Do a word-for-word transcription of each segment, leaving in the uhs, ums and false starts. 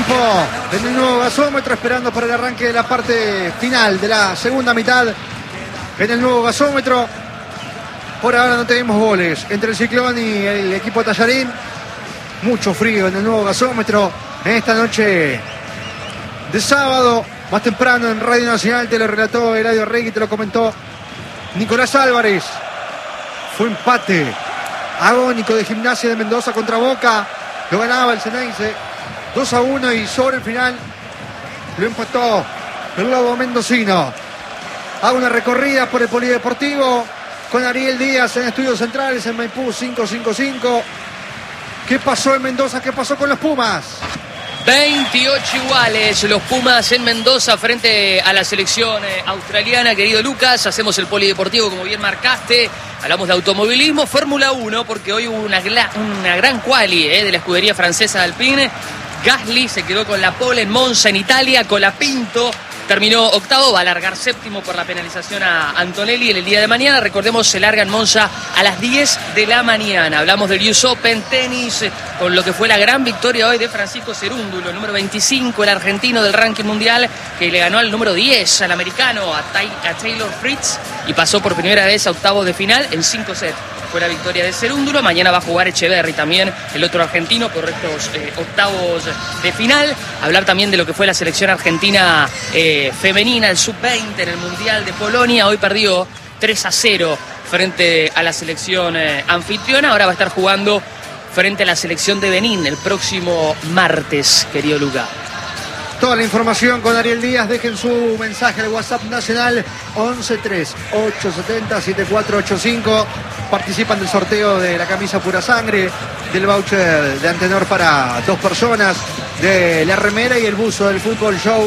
tiempo en el nuevo gasómetro, esperando para el arranque de la parte final de la segunda mitad en el nuevo gasómetro. Por ahora no tenemos goles entre el Ciclón y el equipo Tallarín. Mucho frío en el nuevo gasómetro en esta noche de sábado. Más temprano en Radio Nacional te lo relató Eladio Regui, te lo comentó Nicolás Álvarez. Fue empate agónico de Gimnasia de Mendoza contra Boca. Lo ganaba el Ceneice dos a uno y sobre el final lo empató el lobo mendocino. Hago una recorrida por el polideportivo con Ariel Díaz en Estudios Centrales en Maipú cinco cinco cinco. ¿Qué pasó en Mendoza? ¿Qué pasó con los Pumas? veintiocho iguales los Pumas en Mendoza frente a la selección eh, australiana, querido Lucas. Hacemos el polideportivo como bien marcaste. Hablamos de automovilismo, Fórmula uno, porque hoy hubo una, una gran quali eh, de la escudería francesa Alpine. Gasly se quedó con la pole en Monza, en Italia. Colapinto terminó octavo, va a largar séptimo por la penalización a Antonelli en el día de mañana. Recordemos, se larga en Monza a las diez de la mañana. Hablamos del U S Open, tenis, con lo que fue la gran victoria hoy de Francisco Cerúndulo, el número veinticinco, el argentino del ranking mundial, que le ganó al número diez, al americano, a, Ty, a Taylor Fritz, y pasó por primera vez a octavos de final en cinco sets. Fue la victoria de Cerúndulo. Mañana va a jugar Echeverry también, el otro argentino, por estos eh, octavos de final. Hablar también de lo que fue la selección argentina eh, femenina, el sub veinte en el Mundial de Polonia. Hoy perdió tres a cero frente a la selección eh, anfitriona. Ahora va a estar jugando frente a la selección de Benín el próximo martes, querido Luca. Toda la información con Ariel Díaz. Dejen su mensaje al WhatsApp nacional once tres ocho siete cero siete cuatro ocho cinco. Participan del sorteo de la camisa Pura Sangre, del voucher de Antenor para dos personas, de la remera y el buzo del Fútbol Show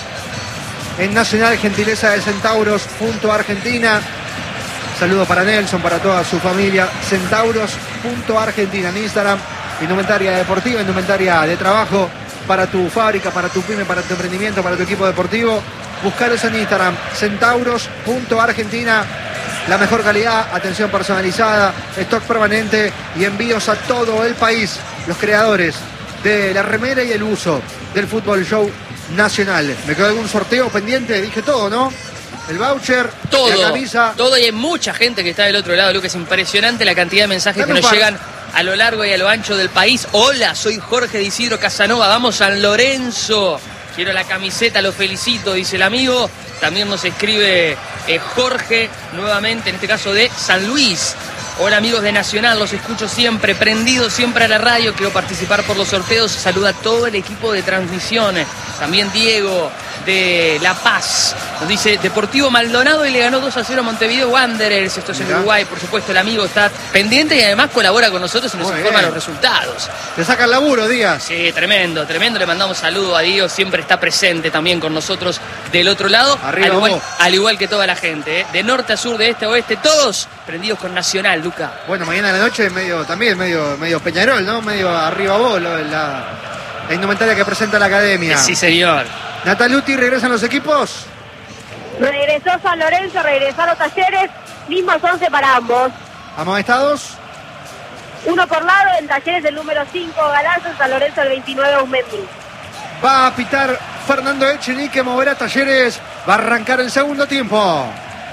en Nacional, gentileza de Centauros punto Argentina. Saludo para Nelson, para toda su familia. Centauros punto Argentina en Instagram. Indumentaria deportiva, indumentaria de trabajo para tu fábrica, para tu pyme, para tu emprendimiento, para tu equipo deportivo. Buscaros en Instagram, Centauros punto Argentina. La mejor calidad, atención personalizada, stock permanente y envíos a todo el país. Los creadores de la remera y el uso del Fútbol Show Nacional. ¿Me quedó algún sorteo pendiente? Dije todo, ¿no? El voucher, todo, la camisa. Todo, y hay mucha gente que está del otro lado, Lucas. Es impresionante la cantidad de mensajes Dame que nos par. llegan a lo largo y a lo ancho del país. Hola, soy Jorge de Isidro Casanova, vamos San Lorenzo. Quiero la camiseta, lo felicito, dice el amigo. También nos escribe eh, Jorge, nuevamente, en este caso de San Luis. Hola amigos de Nacional, los escucho siempre, prendido siempre a la radio, quiero participar por los sorteos. Saluda a todo el equipo de transmisiones. También Diego de La Paz nos dice Deportivo Maldonado y le ganó dos a cero a Montevideo Wanderers. Esto es en Uruguay, por supuesto. El amigo está pendiente y además colabora con nosotros y nos Muy informa bien. los resultados. Te saca el laburo, Díaz. Sí, tremendo, tremendo. Le mandamos saludo a Diego, siempre está presente también con nosotros del otro lado. Arriba al, igual, vos. al igual que toda la gente, ¿eh? De norte a sur, de este a oeste, todos prendidos con Nacional, Luca. Bueno, mañana a la noche medio, también medio, medio Peñarol, ¿no? Medio arriba vos, lo- la, la indumentaria que presenta la academia. Sí, señor. Nataluti, ¿regresan los equipos? Regresó San Lorenzo, regresaron Talleres, mismos once para ambos. ¿Amonestados? Uno por lado, en Talleres el número cinco, Galazo, en San Lorenzo el veintinueve, Usmendri. Va a pitar Fernando Echenique, moverá Talleres, va a arrancar el segundo tiempo.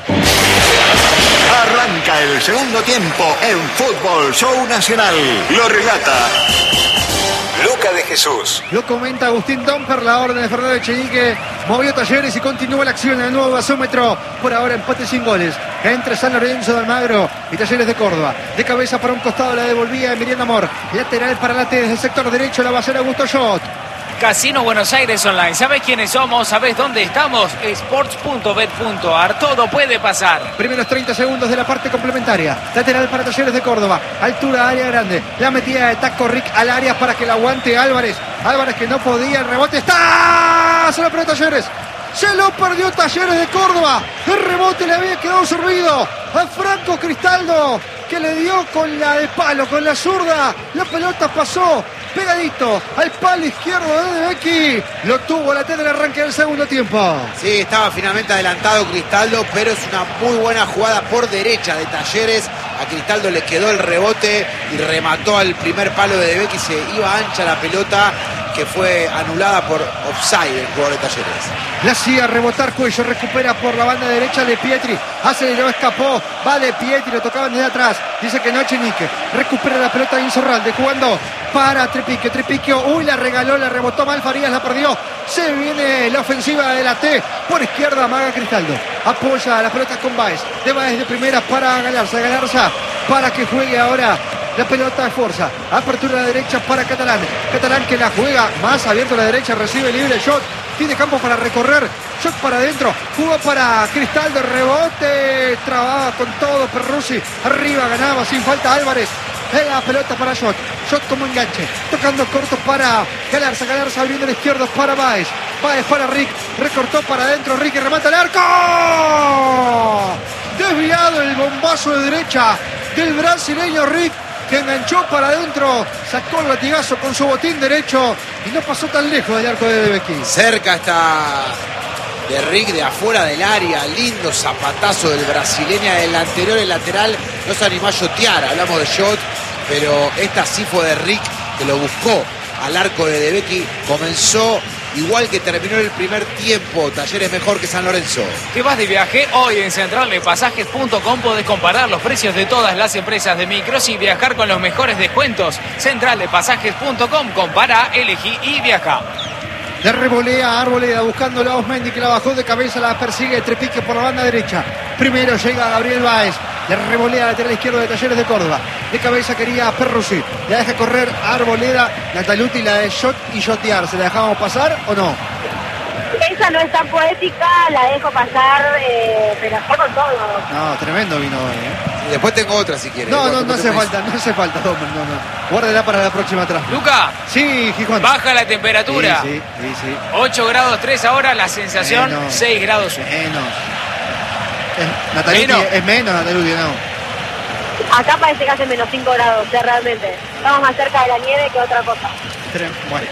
Arranca el segundo tiempo en Fútbol Show Nacional. Lo relata Luca de Jesús. Lo comenta Agustín Domper, la orden de Fernando Echenique, movió Talleres y continúa la acción en el nuevo gasómetro. Por ahora empate sin goles entre San Lorenzo de Almagro y Talleres de Córdoba. De cabeza para un costado la devolvía Emiliano Amor. Lateral para la T desde el sector derecho, la va a hacer Augusto Schott. Casino Buenos Aires Online. ¿Sabes quiénes somos? ¿Sabes dónde estamos? sports punto bet punto a r. Todo puede pasar. Primeros treinta segundos de la parte complementaria. Lateral para Talleres de Córdoba. Altura, área grande. La metida de Taco Rick al área para que la aguante Álvarez. Álvarez que no podía. El rebote está. Se lo perdió Talleres. Se lo perdió Talleres de Córdoba. El rebote le había quedado servido a Franco Cristaldo, que le dio con la de palo, con la zurda. La pelota pasó pegadito al palo izquierdo de Becky. Lo tuvo la T del arranque del segundo tiempo. Sí, estaba finalmente adelantado Cristaldo, pero es una muy buena jugada por derecha de Talleres. A Cristaldo le quedó el rebote y remató al primer palo de Becky. Se iba ancha la pelota que fue anulada por offside el jugador de Talleres. La hacía rebotar Cuello, recupera por la banda derecha de Pietri, aceleró, escapó, va de Pietri, lo tocaban desde atrás, dice que no Echenique, recupera la pelota de Insaurralde, jugando para Trepiquio, Trepiquio, uy, la regaló, la rebotó mal, Farías la perdió, se viene la ofensiva de la T, por izquierda Maga Cristaldo, apoya la pelota con Báez, de Báez de primera para Galarza, Galarza para que juegue ahora la pelota de Forza, apertura a la derecha para Catalán, Catalán que la juega más abierto a la derecha, recibe libre, shot, tiene campo para recorrer, shot para adentro, jugó para Cristaldo, rebote, trababa con todo Perruzzi, arriba ganaba sin falta Álvarez, la pelota para Shot, Shot como enganche, tocando corto para Galarza, Galarza abriendo la izquierda para Báez, Báez para Rick, recortó para adentro, Rick y remata el arco, desviado el bombazo de derecha del brasileño Rick, que enganchó para adentro, sacó el latigazo con su botín derecho y no pasó tan lejos del arco de Debecki. Cerca está de Rick, de afuera del área, lindo zapatazo del brasileño, el anterior, el lateral, no se animó a shotear, hablamos de shot, pero esta sí fue de Rick, que lo buscó al arco de Debecki, comenzó igual que terminó el primer tiempo, Talleres mejor que San Lorenzo. ¿Te vas de viaje? Hoy en central de pasajes punto com podés comparar los precios de todas las empresas de micros y viajar con los mejores descuentos. central de pasajes punto com, compara, elegí y viaja. Le revolea a Arboleda buscando a Osmendi, que la bajó de cabeza, la persigue Trepique por la banda derecha. Primero llega Gabriel Báez, le revolea a lateral izquierdo de Talleres de Córdoba. De cabeza quería Perruzzi, la deja correr a Arboleda, Nataluti la de shot y shotear. ¿Se la dejamos pasar o no? Esa no es tan poética, la dejo pasar, eh, pero fue con todo. No, tremendo vino hoy, ¿eh? Después tengo otra si quieres. No, no, no hace falta, no hace falta, no, no, no. Guárdela para la próxima atrás. Luca, sí, Gijón. Baja la temperatura. Sí, sí, sí, sí. ocho grados tres ahora, la sensación Menos. seis grados uno. Menos. Es, Nataluti, Menos. es menos, Nataluti, no. Acá parece que hace menos cinco grados, ya realmente. Estamos más cerca de la nieve que otra cosa. Trem- Bueno.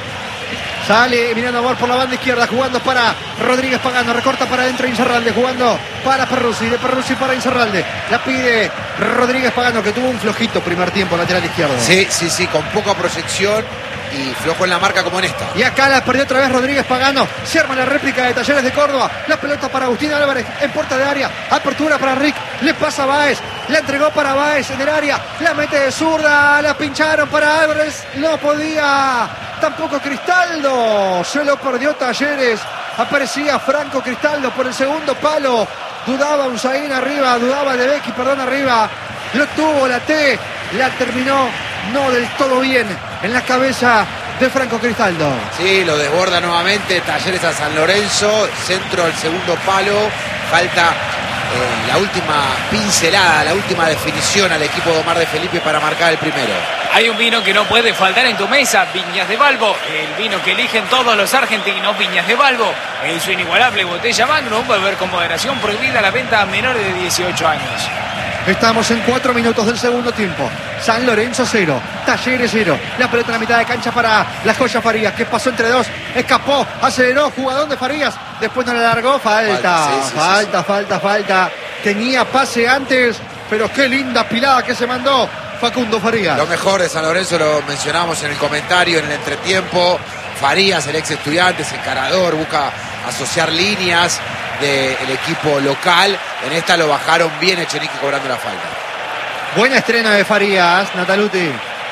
Sale Emiliano Amor por la banda izquierda, jugando para Rodríguez Pagano, recorta para adentro Insaurralde, jugando para Perruzzi, de Perruzzi para Insaurralde, la pide Rodríguez Pagano, que tuvo un flojito primer tiempo lateral izquierdo. Sí, sí, sí, con poca proyección y flojo en la marca como en esta. Y acá la perdió otra vez Rodríguez Pagano, se arma la réplica de Talleres de Córdoba, la pelota para Agustín Álvarez en puerta de área, apertura para Rick, le pasa a Báez, la entregó para Báez en el área, la mete de zurda, la pincharon para Álvarez, no podía tampoco Cristaldo, se lo perdió Talleres, aparecía Franco Cristaldo por el segundo palo, dudaba Unzaín arriba, dudaba Debecki, perdón, arriba, lo tuvo la T, la terminó no del todo bien en la cabeza de Franco Cristaldo. Sí, lo desborda nuevamente Talleres a San Lorenzo, centro al segundo palo, falta eh, la última pincelada, la última definición al equipo de Omar de Felipe para marcar el primero. Hay un vino que no puede faltar en tu mesa, Viñas de Balbo, el vino que eligen todos los argentinos, Viñas de Balbo, en su inigualable botella Magnum, beber con moderación, prohibida la venta a menores de dieciocho años. Estamos en cuatro minutos del segundo tiempo. San Lorenzo cero, Talleres cero. La pelota en la mitad de cancha para la joya Farías, que pasó entre dos, escapó, aceleró, jugadón de Farías, después no le largó, falta, Falta, sí, sí, falta, sí, sí. falta, falta. Tenía pase antes, pero qué linda pilada que se mandó Facundo Farías. Lo mejor de San Lorenzo lo mencionamos en el comentario, en el entretiempo. Farías, el ex estudiante, es encarador, busca asociar líneas del equipo local. En esta lo bajaron bien Echenique cobrando la falta. Buena estrena de Farías, Nataluti.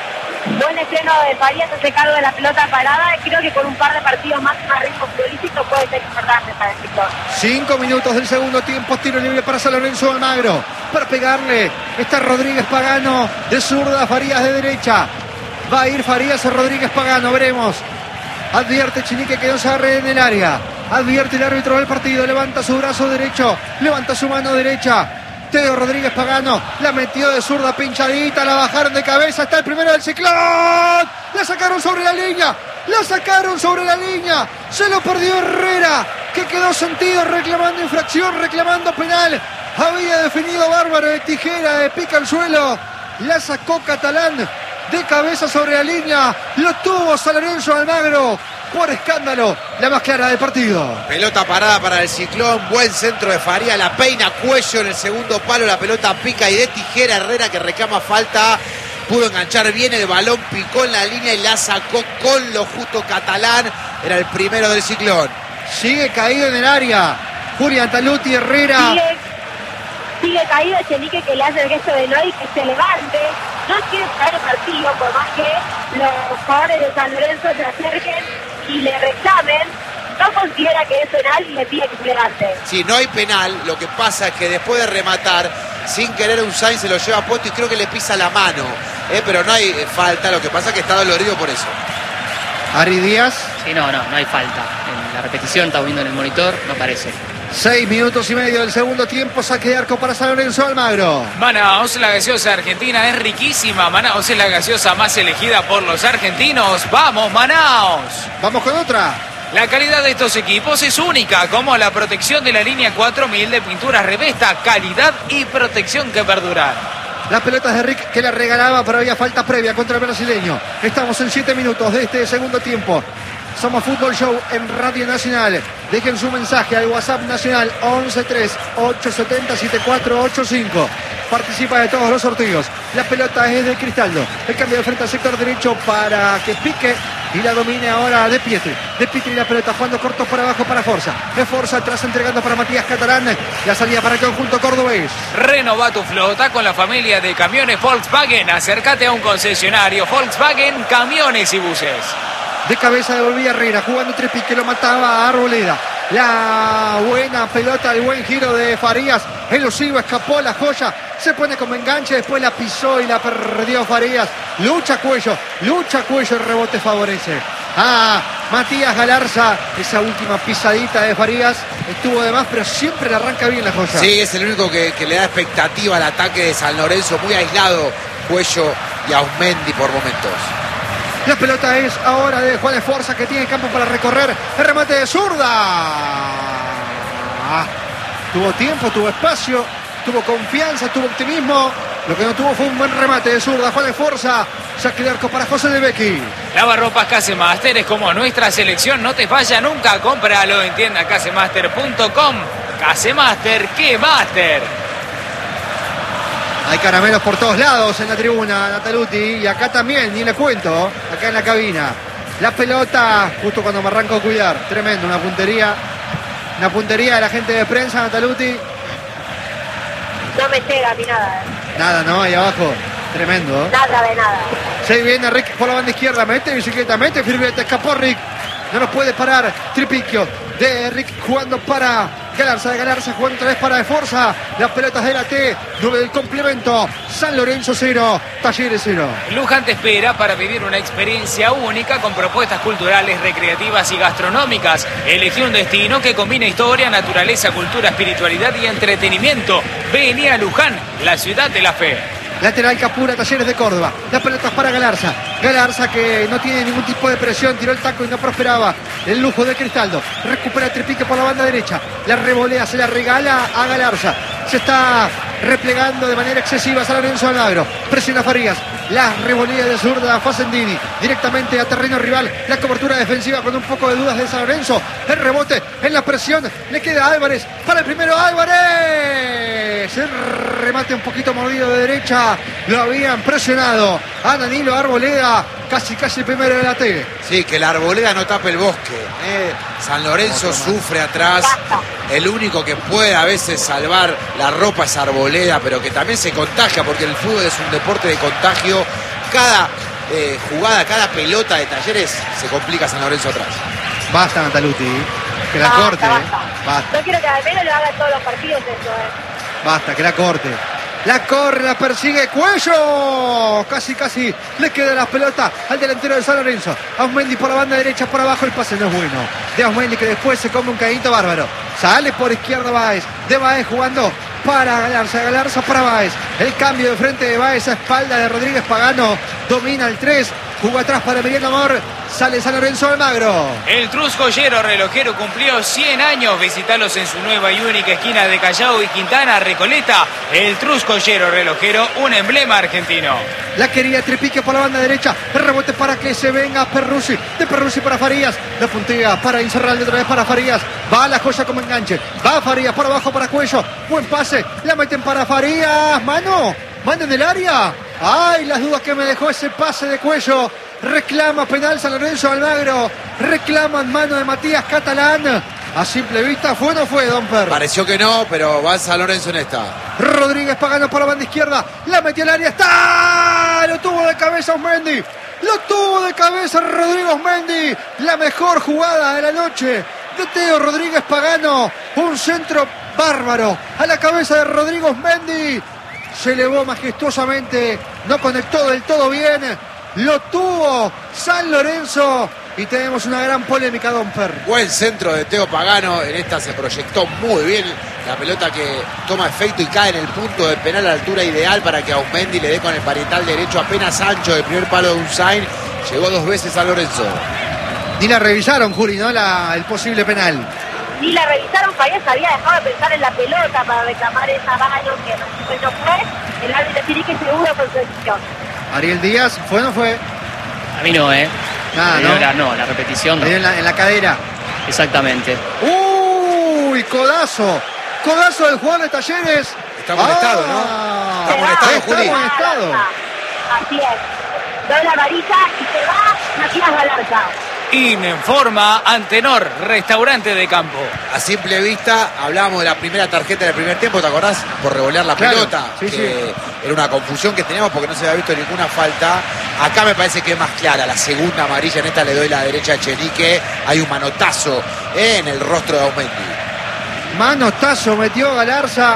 Buen estreno de Farías, hace cargo de la pelota parada. Creo que con un par de partidos más a ritmo futbolístico puede ser importante para el sector. Cinco minutos del segundo tiempo, tiro libre para San Lorenzo Almagro. Para pegarle está Rodríguez Pagano de zurda, Farías de derecha. Va a ir Farías a Rodríguez Pagano, veremos. Advierte Echenique que no se agarre en el área. Advierte el árbitro del partido, levanta su brazo derecho, levanta su mano derecha. Teo Rodríguez Pagano la metió de zurda pinchadita, la bajaron de cabeza, está el primero del ciclón. La sacaron sobre la línea, la sacaron sobre la línea. Se lo perdió Herrera, que quedó sentido reclamando infracción, reclamando penal. Había definido bárbaro de tijera, de pica al suelo. La sacó Catalán de cabeza sobre la línea. Lo tuvo San Lorenzo Almagro. Por escándalo, la más clara del partido. Pelota parada para el Ciclón, buen centro de Faría, la peina Cuello en el segundo palo, la pelota pica y de tijera Herrera que reclama falta pudo enganchar bien el balón, picó en la línea y la sacó con lo justo Catalán. Era el primero del Ciclón. Sigue caído en el área. Julián Taluti Herrera. Sigue, sigue caído Echenique, que le hace el gesto de no y que se levante. No quiere traer el partido, por más que los jugadores de San Lorenzo se acerquen y le reclamen. No considera que es penal y le pide que se levante. Si no hay penal, lo que pasa es que después de rematar, sin querer un Sainz se lo lleva puesto y creo que le pisa la mano. Eh, pero no hay eh, falta, lo que pasa es que está dolorido por eso. Ari Díaz. Sí, no, no, no hay falta. En la repetición, estamos viendo en el monitor, no parece. Seis minutos y medio del segundo tiempo, saque de arco para San Lorenzo Almagro. Manaos, la gaseosa argentina es riquísima. Manaos es la gaseosa más elegida por los argentinos. ¡Vamos, Manaos! Vamos con otra. La calidad de estos equipos es única, como la protección de la línea cuatro mil de pinturas Revesta. Calidad y protección que perduran. Las pelotas de Rick que la regalaba, pero había falta previa contra el brasileño. Estamos en siete minutos de este segundo tiempo. Somos Fútbol Show en Radio Nacional. Dejen su mensaje al WhatsApp nacional once tres ocho siete cero siete cuatro ocho cinco. Participa de todos los sorteos. La pelota es de Cristaldo. El cambio de frente al sector derecho para que pique y la domine ahora de Pietri. De Pietri la pelota jugando corto por abajo para Forza. De Forza atrás entregando para Matías Catalán. La salida para el conjunto cordobés. Renova tu flota con la familia de camiones Volkswagen. Acércate a un concesionario Volkswagen, camiones y buses. De cabeza devolvía Herrera, jugando tres piques, lo mataba a Arboleda. La buena pelota, el buen giro de Farías. Elusivo, escapó la joya. Se pone como enganche, después la pisó y la perdió Farías. Lucha Cuello, lucha Cuello, el rebote favorece. Ah, Matías Galarza, esa última pisadita de Farías estuvo de más, pero siempre le arranca bien la joya. Sí, es el único que, que le da expectativa al ataque de San Lorenzo. Muy aislado Cuello y Ausmendi por momentos. La pelota es ahora de Juan Esforza, que tiene campo para recorrer. El remate de zurda. Ah, tuvo tiempo, tuvo espacio, tuvo confianza, tuvo optimismo. Lo que no tuvo fue un buen remate de zurda. Juan Esforza, saque de arco para José de Becchi. Lavarropas Casemaster es como nuestra selección. No te falla nunca. Cómpralo en tienda casemaster punto com. Casemaster, ¡qué máster! Hay caramelos por todos lados en la tribuna, Nataluti, y acá también, ni le cuento, acá en la cabina. La pelota, justo cuando me arranco a cuidar, tremendo, una puntería, una puntería de la gente de prensa, Nataluti. No me llega a mí nada. Nada, ¿no? Ahí abajo, tremendo. Nada de nada. Se viene Rick por la banda izquierda, mete bicicleta, mete firmete, escapó Rick. No nos puede parar, Tripicchio de Rick jugando para Galarza, de Galarza jugando otra vez para de Forza. Las pelotas de la T, nueve del complemento. San Lorenzo cero, Talleres cero. Luján te espera para vivir una experiencia única con propuestas culturales, recreativas y gastronómicas. Elegí un destino que combina historia, naturaleza, cultura, espiritualidad y entretenimiento. Vení a Luján, la ciudad de la fe. Lateral Capura, Talleres de Córdoba. Las pelotas para Galarza. Galarza que no tiene ningún tipo de presión. Tiró el taco y no prosperaba. El lujo de Cristaldo. Recupera el Tripique por la banda derecha. La revolea, se la regala a Galarza. Se está replegando de manera excesiva San Lorenzo Almagro. Presiona Farías. La revolea de zurda Facendini. Directamente a terreno rival. La cobertura defensiva con un poco de dudas de San Lorenzo. El rebote en la presión. Le queda Álvarez. Para el primero Álvarez. El remate un poquito movido de derecha. Lo habían presionado a Danilo Arboleda. Casi, casi el primero de la T. Sí, que la Arboleda no tape el bosque. ¿eh? San Lorenzo sufre atrás. El único que puede a veces salvar la ropa es Arboleda, pero que también se contagia, porque el fútbol es un deporte de contagio. Cada eh, jugada, cada pelota de Talleres se complica San Lorenzo atrás. Basta, Nataluti. Que la Basta, corte. basta. Basta. No quiero que al menos lo haga en todos los partidos eso, eh. Basta, que la corte. La corre, la persigue Cuello. Casi, casi le queda la pelota al delantero de San Lorenzo. Ausmendi por la banda derecha, por abajo el pase no es bueno. De Ausmendi que después se come un caíto bárbaro. Sale por izquierda Báez. De Báez jugando para Galarza. Galarza para Báez. El cambio de frente de Báez a espalda de Rodríguez Pagano. Domina el tres. Jugó atrás para Emiliano Amor. Sale San Lorenzo Almagro. El Truscollero relojero cumplió cien años. Visitalos en su nueva y única esquina de Callao y Quintana, Recoleta. El Truscollero relojero, un emblema argentino. La quería Tripique por la banda derecha. El rebote para que se venga Perruzzi. De Perruzzi para Farías. La puntea para Incerralde otra vez para Farías. Va la joya como enganche. Va Farías por abajo para Cuello. Buen pase. La meten para Farías. Mano. Mano en el área. Ay, las dudas que me dejó ese pase de cuello. Reclama penal San Lorenzo de Almagro. Reclama en mano de Matías Catalán. A simple vista, ¿fue o no fue, Don Per? Pareció que no, pero va San Lorenzo en esta. Rodríguez Pagano por la banda izquierda. La metió al área. ¡Está! Lo tuvo de cabeza Osmendi. Lo tuvo de cabeza Rodrigo Osmendi. La mejor jugada de la noche de Teo Rodríguez Pagano. Un centro bárbaro a la cabeza de Rodrigo Osmendi. Se elevó majestuosamente. No conectó del todo bien. Lo tuvo San Lorenzo. Y tenemos una gran polémica, Don Per. Buen centro de Teo Pagano. En esta se proyectó muy bien la pelota que toma efecto y cae en el punto de penal a la altura ideal para que Osmendi le dé con el parietal derecho apenas ancho del primer palo de Unzain. Llegó dos veces a Lorenzo. Ni la revisaron, Juli, ¿no? La, el posible penal. Ni la revisaron, Farías había dejado de pensar en la pelota para reclamar esa mano que no fue. El árbitro tiene que seguro con su decisión. Ariel Díaz, ¿fue o no fue? A mí no, ¿eh? Nada, no, ¿no? la, no, la repetición no. En la, en la cadera. Exactamente. ¡Uy! Codazo. Codazo del jugador de Talleres. Está amonestado, Ah, ¿no? Está amonestado, está Juli. amonestado. Así es. Doble amarilla y se va Matías Galarza. Informa Antenor, restaurante de campo. A simple vista, hablábamos de la primera tarjeta del primer tiempo, ¿te acordás? Por revolear la Claro, pelota. sí, que sí. Era una confusión que teníamos porque no se había visto ninguna falta. Acá me parece que es más clara. La segunda amarilla, en esta le doy la derecha a Chenique. Hay un manotazo en el rostro de Aumendi. Manotazo metió Galarza.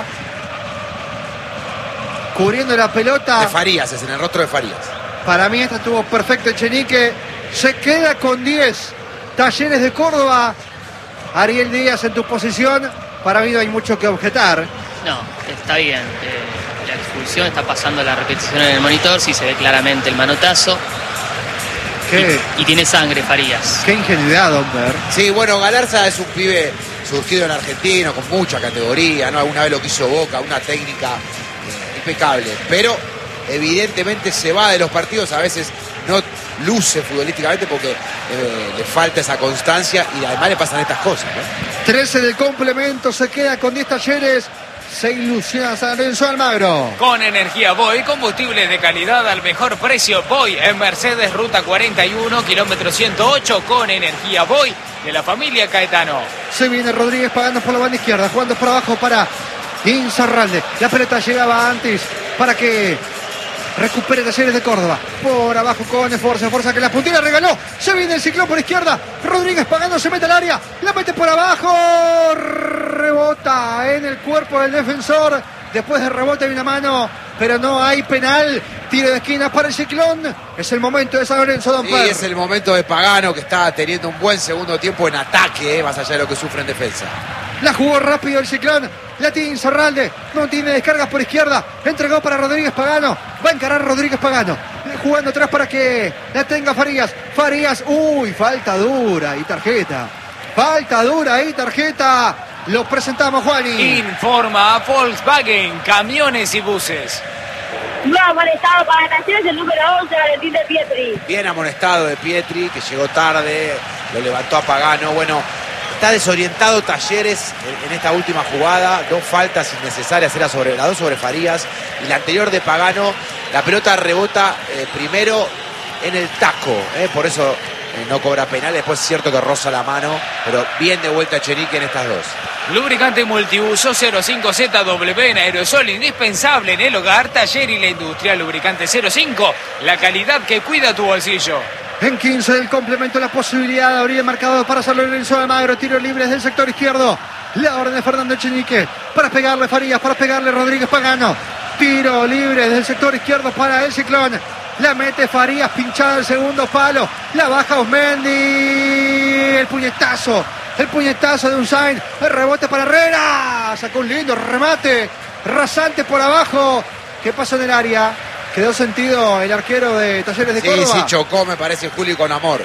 Cubriendo la pelota. De Farías, es en el rostro de Farías. Para mí esta estuvo perfecto Chenique. Se queda con diez. Talleres de Córdoba. Ariel Díaz en tu posición. Para mí no hay mucho que objetar. No, está bien. Eh, la expulsión está pasando la repetición en el monitor. Sí se ve claramente el manotazo. Qué, Y, y tiene sangre Farías. qué ingenuidad, Don Per. Sí, bueno, Galarza es un pibe surgido en argentino, con mucha categoría, ¿no? Alguna vez lo quiso Boca, una técnica eh, impecable. Pero evidentemente se va de los partidos, a veces no luce futbolísticamente porque eh, le falta esa constancia y además le pasan estas cosas, ¿no? trece del complemento. Se queda con diez Talleres. Se ilusiona San Lorenzo de Almagro. Con energía Boy, combustible de calidad al mejor precio. Boy en Mercedes, ruta cuarenta y uno, kilómetro ciento ocho. Con energía Boy de la familia Caetano. Se viene Rodríguez Pagano por la banda izquierda. Jugando por abajo para Insaurralde. La pelota llegaba antes para que recupere Talleres de Córdoba. Por abajo con esfuerzo. Fuerza que la puntera regaló. Se viene el ciclón por izquierda. Rodríguez Pagano se mete al área. La mete por abajo. Rebota en el cuerpo del defensor. Después de rebote hay una mano. Pero no hay penal. Tiro de esquina para el ciclón. Es el momento de San Lorenzo, Don Y Per. es el momento de Pagano, que está teniendo un buen segundo tiempo en ataque, eh, más allá de lo que sufre en defensa. La jugó rápido el ciclón. La tiene Insaurralde. No tiene descargas por izquierda. Entregó para Rodríguez Pagano. Va a encarar Rodríguez Pagano. Jugando atrás para que la tenga Farías. Farías. Uy, falta dura y tarjeta. Falta dura y tarjeta. Lo presentamos, Juani. Informa Volkswagen, camiones y buses. Nuevo amonestado para Talleres el número once, Valentín de Pietri. Bien amonestado de Pietri, que llegó tarde, lo levantó a Pagano. Bueno, está desorientado Talleres en, en esta última jugada. Dos faltas innecesarias, era sobre, las dos sobre Farías. Y la anterior de Pagano, la pelota rebota eh, primero en el taco. Eh, por eso eh, no cobra penal. Después es cierto que roza la mano. Pero bien de vuelta Chenique en estas dos. Lubricante multiuso cero cinco Z W en aerosol, indispensable en el hogar, taller y la industria. Lubricante cero cinco, la calidad que cuida tu bolsillo. En quince del complemento, la posibilidad de abrir el marcador para San Lorenzo de Almagro. Tiros libres del sector izquierdo. La orden de Fernando Chenique para pegarle Farías, para pegarle Rodríguez Pagano. Tiro libre del sector izquierdo para el ciclón. La mete Farías, pinchada el segundo palo. La baja Osmendi. El puñetazo. El puñetazo de Unzain. El rebote para Herrera. Sacó un lindo remate. Rasante por abajo. ¿Qué pasó en el área? Quedó sentido el arquero de Talleres de Sí, Córdoba. sí, chocó, me parece, Juli, con amor.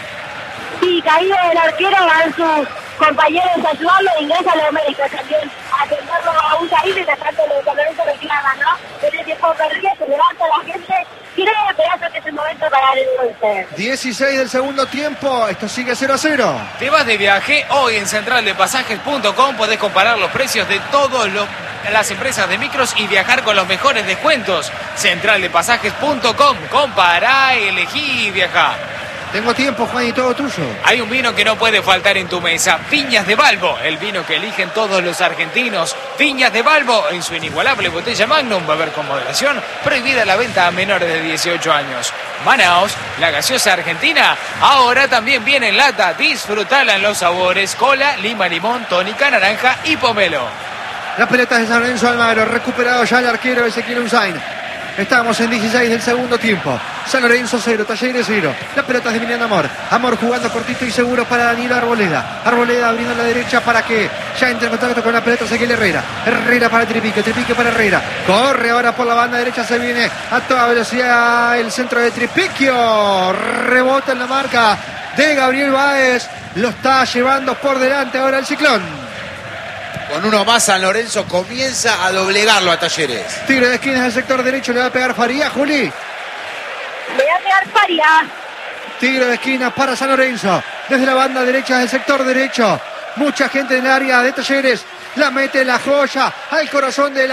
Sí, caído el arquero, van sus compañeros a ayudarlo, ingresa a los médicos también a atenderlo a un caído, mientras tanto los San Lorenzo reclaman, ¿no? Desde el tiempo perdido, se levanta la gente, cree, pero que es el momento para dar el golpe. dieciséis del segundo tiempo. Esto sigue cero a cero. ¿Te vas de viaje? Hoy en central de pasajes punto com podés comparar los precios de todos los las empresas de micros y viajar con los mejores descuentos. central de pasajes punto com. Compará, elegí y viajá. Tengo tiempo, Juan, y todo tuyo. Hay un vino que no puede faltar en tu mesa. Viñas de Balbo, el vino que eligen todos los argentinos. Viñas de Balbo, en su inigualable botella Magnum, beber con moderación. Prohibida la venta a menores de dieciocho años. Manaos, la gaseosa argentina, ahora también viene en lata. Disfrutala en los sabores: cola, lima, limón, tónica, naranja y pomelo. Las pelotas de San Lorenzo Almagro, recuperado ya el arquero Ezequiel Unzain. Estamos en dieciséis del segundo tiempo. San Lorenzo cero, Talleres cero. Las pelotas de Emiliano Amor. Amor jugando cortito y seguro para Danilo Arboleda. Arboleda abriendo a la derecha para que ya entre en contacto con la pelota Ezequiel Herrera. Herrera para Tripique, Tripique para Herrera. Corre ahora por la banda derecha, se viene a toda velocidad el centro de Tripiquio. Rebota en la marca de Gabriel Báez. Lo está llevando por delante ahora el Ciclón. Con uno más, San Lorenzo comienza a doblegarlo a Talleres. Tiro de esquinas del sector derecho, le va a pegar Faría, Juli. Le va a pegar Faría. Tiro de esquina para San Lorenzo. Desde la banda derecha del sector derecho. Mucha gente en el área de Talleres. La mete la joya al corazón del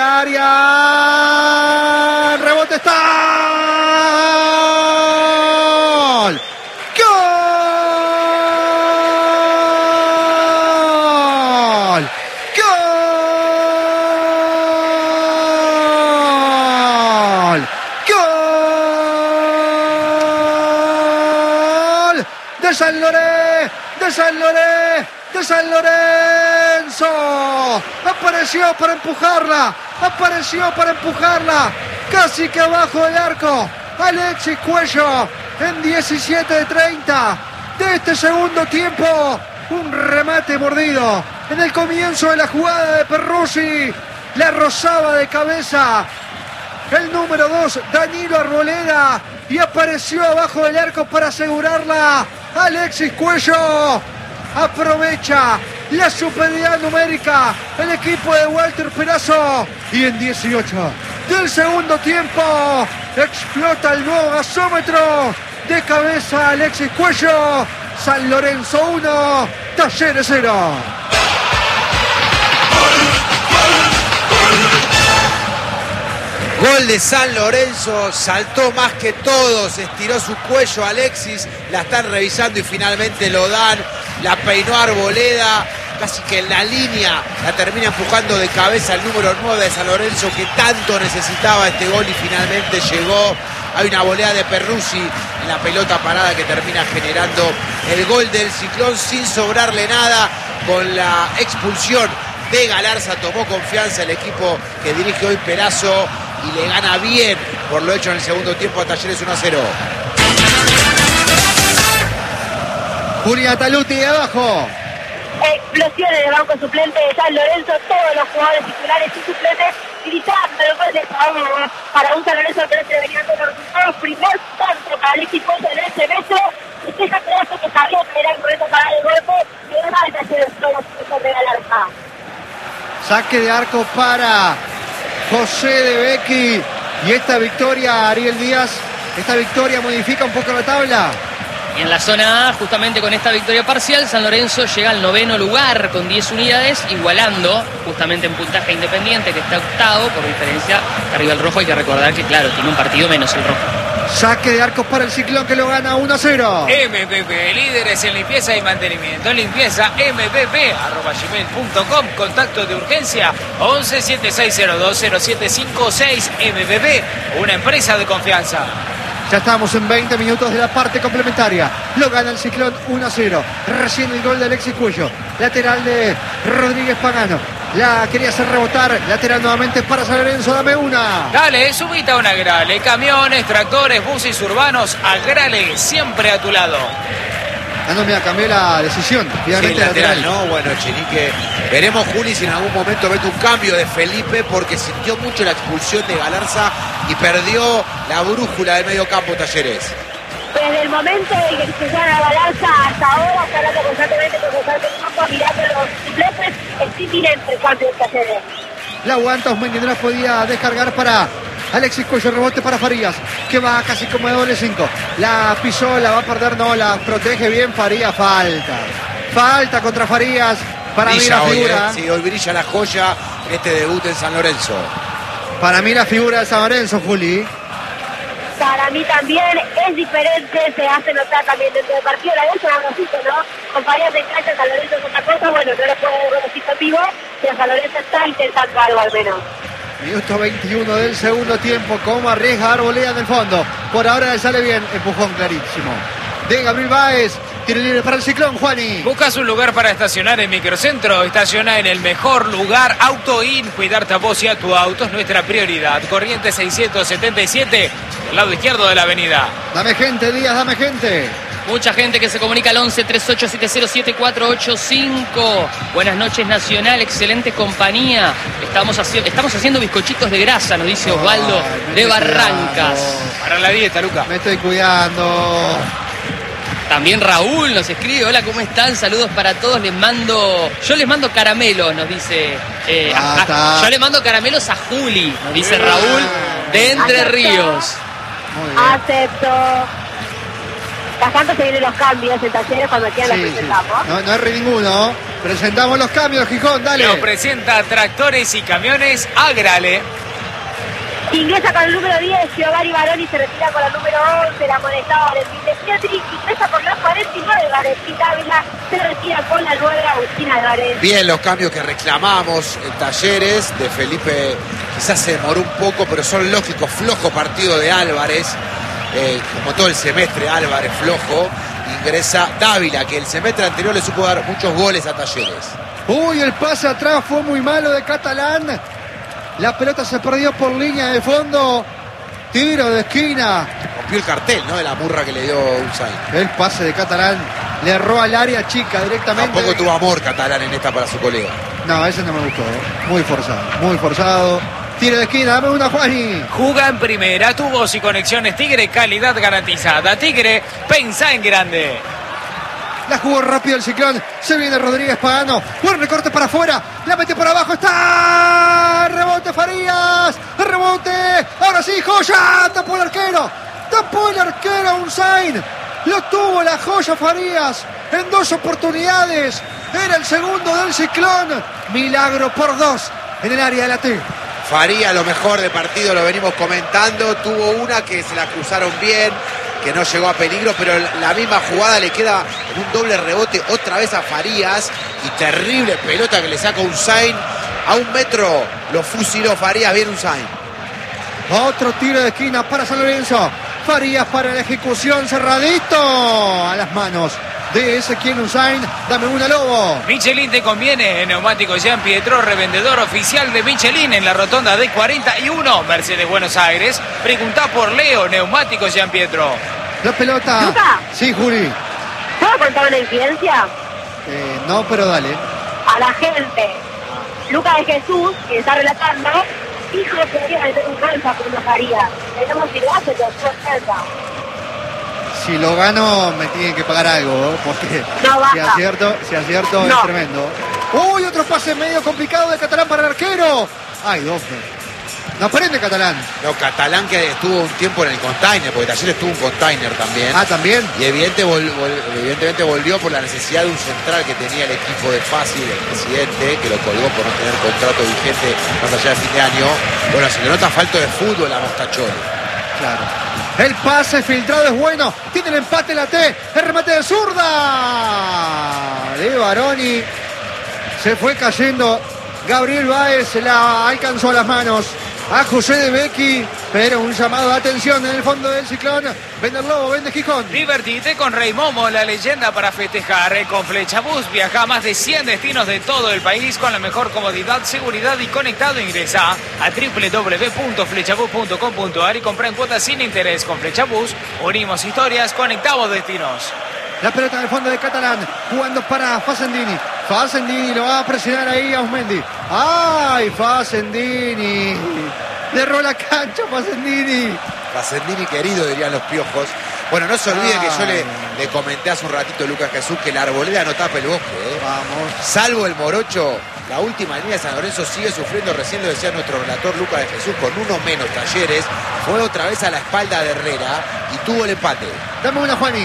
área. El rebote está. ¡Gol! ¡Gol! De San Lorenzo, de San Lorenzo, de San Lorenzo. Apareció para empujarla, apareció para empujarla. Casi que abajo del arco. Alexis Cuello en diecisiete de treinta de este segundo tiempo. Un remate mordido en el comienzo de la jugada de Perruzzi. La rozaba de cabeza el número dos, Danilo Arboleda. Y apareció abajo del arco para asegurarla. Alexis Cuello aprovecha la superioridad numérica el equipo de Walter Perazo. Y en dieciocho del segundo tiempo explota el nuevo gasómetro. De cabeza Alexis Cuello. San Lorenzo uno, Talleres cero. Gol de San Lorenzo, saltó más que todos, estiró su cuello Alexis, la están revisando y finalmente lo dan, la peinó Arboleda, casi que en la línea la termina empujando de cabeza el número nueve de San Lorenzo, que tanto necesitaba este gol y finalmente llegó. Hay una volea de Perruzzi en la pelota parada que termina generando el gol del Ciclón sin sobrarle nada. Con la expulsión de Galarza tomó confianza el equipo que dirige hoy Perazo y le gana bien por lo hecho en el segundo tiempo a Talleres uno a cero. Julia Taluti de abajo. Explosiones de banco suplente de San Lorenzo, todos los jugadores titulares y suplentes gritando el gol de favor para un San Lorenzo que se venía con los resultados. Primer tanto para Alexis Cuello en ese beso. Y deja Perazo que sabía que era incorrecto para el golpe y además de Talleres todos los puntos de Galarza. Saque de arco para José de Becchi. Y esta victoria, Ariel Díaz, esta victoria modifica un poco la tabla. Y en la zona A, justamente con esta victoria parcial, San Lorenzo llega al noveno lugar con diez unidades, igualando justamente en puntaje Independiente, que está octavo por diferencia arriba el rojo. Hay que recordar que, claro, tiene un partido menos el rojo. Saque de arcos para el Ciclón, que lo gana uno a cero. M V P, líderes en limpieza y mantenimiento. Limpieza M V P, arroba gmail punto com. Contacto de urgencia once siete seis cero dos cero siete cinco seis. M V P, una empresa de confianza. Ya estamos en veinte minutos de la parte complementaria. Lo gana el Ciclón uno a cero. Recién el gol de Alexis Cuello. Lateral de Rodríguez Pagano. La quería hacer rebotar. Lateral nuevamente para San Lorenzo. Dame una. Dale, subite a un Agrale. Camiones, tractores, buses urbanos. Agrale, siempre a tu lado. Ah, no, mira, cambió la decisión. Sí, lateral, ¿no? Bueno, Chenique, veremos, Juli, si en algún momento mete un cambio de Felipe, porque sintió mucho la expulsión de Galarza y perdió la brújula del medio campo Talleres. Desde el momento en que expulsaron a Galarza hasta ahora, está hablando constantemente con Gonzalo Campo, mirando los suplentes, es inminente el cambio de Talleres. La aguanta Osmendi, no la podía descargar para Alexis Cuello. Rebote para Farías, que va casi como de doble cinco. La pisó, la va a perder, no, la protege bien Farías. Falta, falta contra Farías. Para mí la figura. Hoy, eh. Sí, hoy brilla la joya en este debut en San Lorenzo. Para mí la figura de San Lorenzo, Juli. Para mí también es diferente, se hace notar también dentro del partido. La vez un ¿no? Con Farías en cancha, San Lorenzo es otra cosa. Bueno, no lo puedo ver en vivo, pero San Lorenzo está intentando algo al menos. Minuto veintiuno del segundo tiempo. Cómo arriesga Arboleda en el fondo. Por ahora le sale bien. Empujón clarísimo de Gabriel Báez. Tiro libre para el Ciclón, Juani. Buscas un lugar para estacionar en Microcentro. Estaciona en el mejor lugar. AutoIn. Cuidarte a vos y a tu auto es nuestra prioridad. Corrientes seiscientos setenta y siete, del lado izquierdo de la avenida. Dame gente, Díaz, dame gente. Mucha gente que se comunica al once treinta y ocho setenta siete cuatro ocho cinco. Buenas noches, Nacional, excelente compañía. Estamos, haci estamos haciendo bizcochitos de grasa, nos dice Osvaldo Ay, de Barrancas. Cuidando. Para la dieta, Luca. Me estoy cuidando. También Raúl nos escribe, hola, ¿cómo están? Saludos para todos, les mando, yo les mando caramelos, nos dice, eh, Ah, a- a- está. yo le mando caramelos a Juli, nos dice Raúl de Entre Acepto. Ríos. Muy bien. Acepto. Bastante se vienen los cambios en talleres cuando quieran los Sí, sí. presentamos. No, no erre ninguno. Presentamos los cambios, Gijón, dale. Nos presenta tractores y camiones Agrale. Ingresa con el número diez, Giovanni Baroni se retira con el número once, la amonestado Valentín de Pietri. Ingresa con la cuarenta y nueve, Valentín Dávila se retira con la nueve, Agustín Álvarez. Bien los cambios que reclamamos en Talleres. De Felipe quizás se demoró un poco, pero son lógicos. Flojo partido de Álvarez. Eh, como todo el semestre, Álvarez flojo. Ingresa Dávila, que el semestre anterior le supo dar muchos goles a Talleres. Uy, el pase atrás fue muy malo de Catalán. La pelota se perdió por línea de fondo. Tiro de esquina. Rompió el cartel, ¿no? De la murra que le dio Usain. El pase de Catalán le erró al área chica directamente. Tampoco tuvo amor Catalán en esta para su colega. No, ese no me gustó. Muy forzado, muy forzado. Tiro de esquina, dame una, Juani. Juga en primera, tubos y conexiones Tigre, calidad garantizada. Tigre, pensá en grande. La jugó rápido el Ciclón. Se viene Rodríguez Pagano. Buen recorte para afuera. La mete por abajo. Está. Rebote Farías. Rebote. Ahora sí, joya. Tapó el arquero. Tapó el arquero Unzain. Lo tuvo la joya Farías en dos oportunidades. Era el segundo del Ciclón. Milagro por dos en el área de la T. Faría lo mejor de partido, lo venimos comentando. Tuvo una que se la cruzaron bien, que no llegó a peligro, pero la misma jugada le queda en un doble rebote otra vez a Farías. Y terrible pelota que le saca Unzain. A un metro lo fusiló Farías, bien Unzain. Otro tiro de esquina para San Lorenzo. Farías para la ejecución, cerradito a las manos de Ezequiel Unzain. Dame una, Lobo. Michelin te conviene. Neumáticos Jean Pietro, revendedor oficial de Michelin en la rotonda de cuarenta y uno, Mercedes Buenos Aires. Preguntá por Leo, Neumáticos Jean Pietro. La pelota. ¿Luca? Sí, Juli. ¿Puedo contar una infidencia? Eh, no, pero dale. A la gente. Lucas de Jesús, que está relatando, dijo que quería meter un calza con una Faría. Tenemos si lo hace, pero no calza. Si lo gano, me tienen que pagar algo, ¿eh? Porque No baja. si acierto, si acierto No. es tremendo. Uy, otro pase medio complicado de Catalán para el arquero. Ay, Dofne. No prende Catalán. No, Catalán que estuvo un tiempo en el container, porque Talleres tuvo un container también. Ah, también. Y evidente vol- vol- evidentemente volvió por la necesidad de un central que tenía el equipo de Fácil, el presidente, que lo colgó por no tener contrato vigente más allá de fin de año. Bueno, se le nota falta de fútbol a Mostacholi. Claro. El pase filtrado es bueno. Tiene el empate la T. El remate de zurda de Baroni. Se fue cayendo. Gabriel Báez se la alcanzó a las manos a José de Becchi, pero un llamado de atención en el fondo del Ciclón. Vende el Lobo, vende Gijón. Divertite con Rey Momo, la leyenda para festejar. Con Flechabús viaja a más de cien destinos de todo el país con la mejor comodidad, seguridad y conectado. Ingresa a doble u doble u doble u punto flechabús punto com punto a r y compra en cuotas sin interés. Con Flechabús unimos historias, conectamos destinos. La pelota en el fondo de Catalán, jugando para Facendini. Facendini lo va a presionar ahí a Osmendi. ¡Ay, Facendini! Le roba la cancha Facendini. Facendini querido, dirían los piojos. Bueno, no se olvide que yo le, le comenté hace un ratito a Lucas Jesús que la arboleda no tapa el bosque, ¿eh? Vamos. Salvo el morocho, la última línea de San Lorenzo sigue sufriendo, recién lo decía nuestro relator Lucas de Jesús, con uno menos Talleres. Fue otra vez a la espalda de Herrera y tuvo el empate. Dame una, Juani.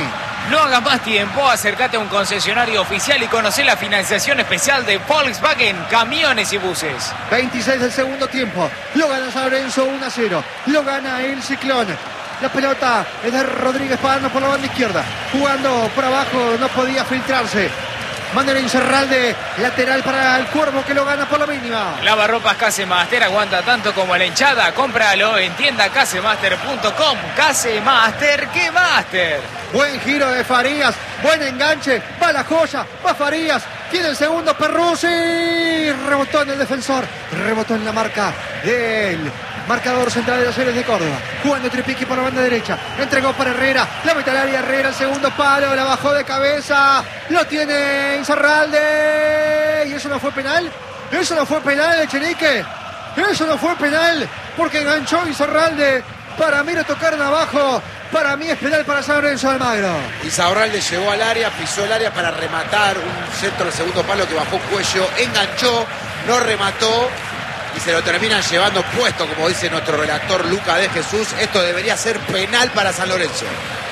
No hagas más tiempo, acércate a un concesionario oficial y conoce la financiación especial de Volkswagen, camiones y buses. veintiséis del segundo tiempo. Lo gana San Lorenzo uno a cero. Lo gana el Ciclón. La pelota es de Rodríguez Pagano por la banda izquierda. Jugando por abajo, no podía filtrarse. Manuel Incerralde, lateral para el Cuervo que lo gana por la mínima. Lavarropas Casemaster, aguanta tanto como la hinchada. Cómpralo en tienda casemaster punto com. Casemaster, ¿qué Master? Buen giro de Farías, buen enganche, va la joya, va Farías, tiene el segundo Perruzzi, rebotó en el defensor, rebotó en la marca del marcador central de los Héroes de Córdoba, jugando Tripiqui por la banda derecha, entregó para Herrera, la mete al área Herrera, el segundo palo, la bajó de cabeza, lo tiene Incerralde, y eso no fue penal, eso no fue penal, Echenique, eso no fue penal, porque enganchó Incerralde, para mí lo tocaron abajo. Para mí es penal para San Lorenzo de Almagro. Insaurralde llegó al área, pisó el área para rematar un centro del segundo palo que bajó Cuello, enganchó, no remató y se lo terminan llevando puesto, como dice nuestro relator Luca de Jesús. Esto debería ser penal para San Lorenzo.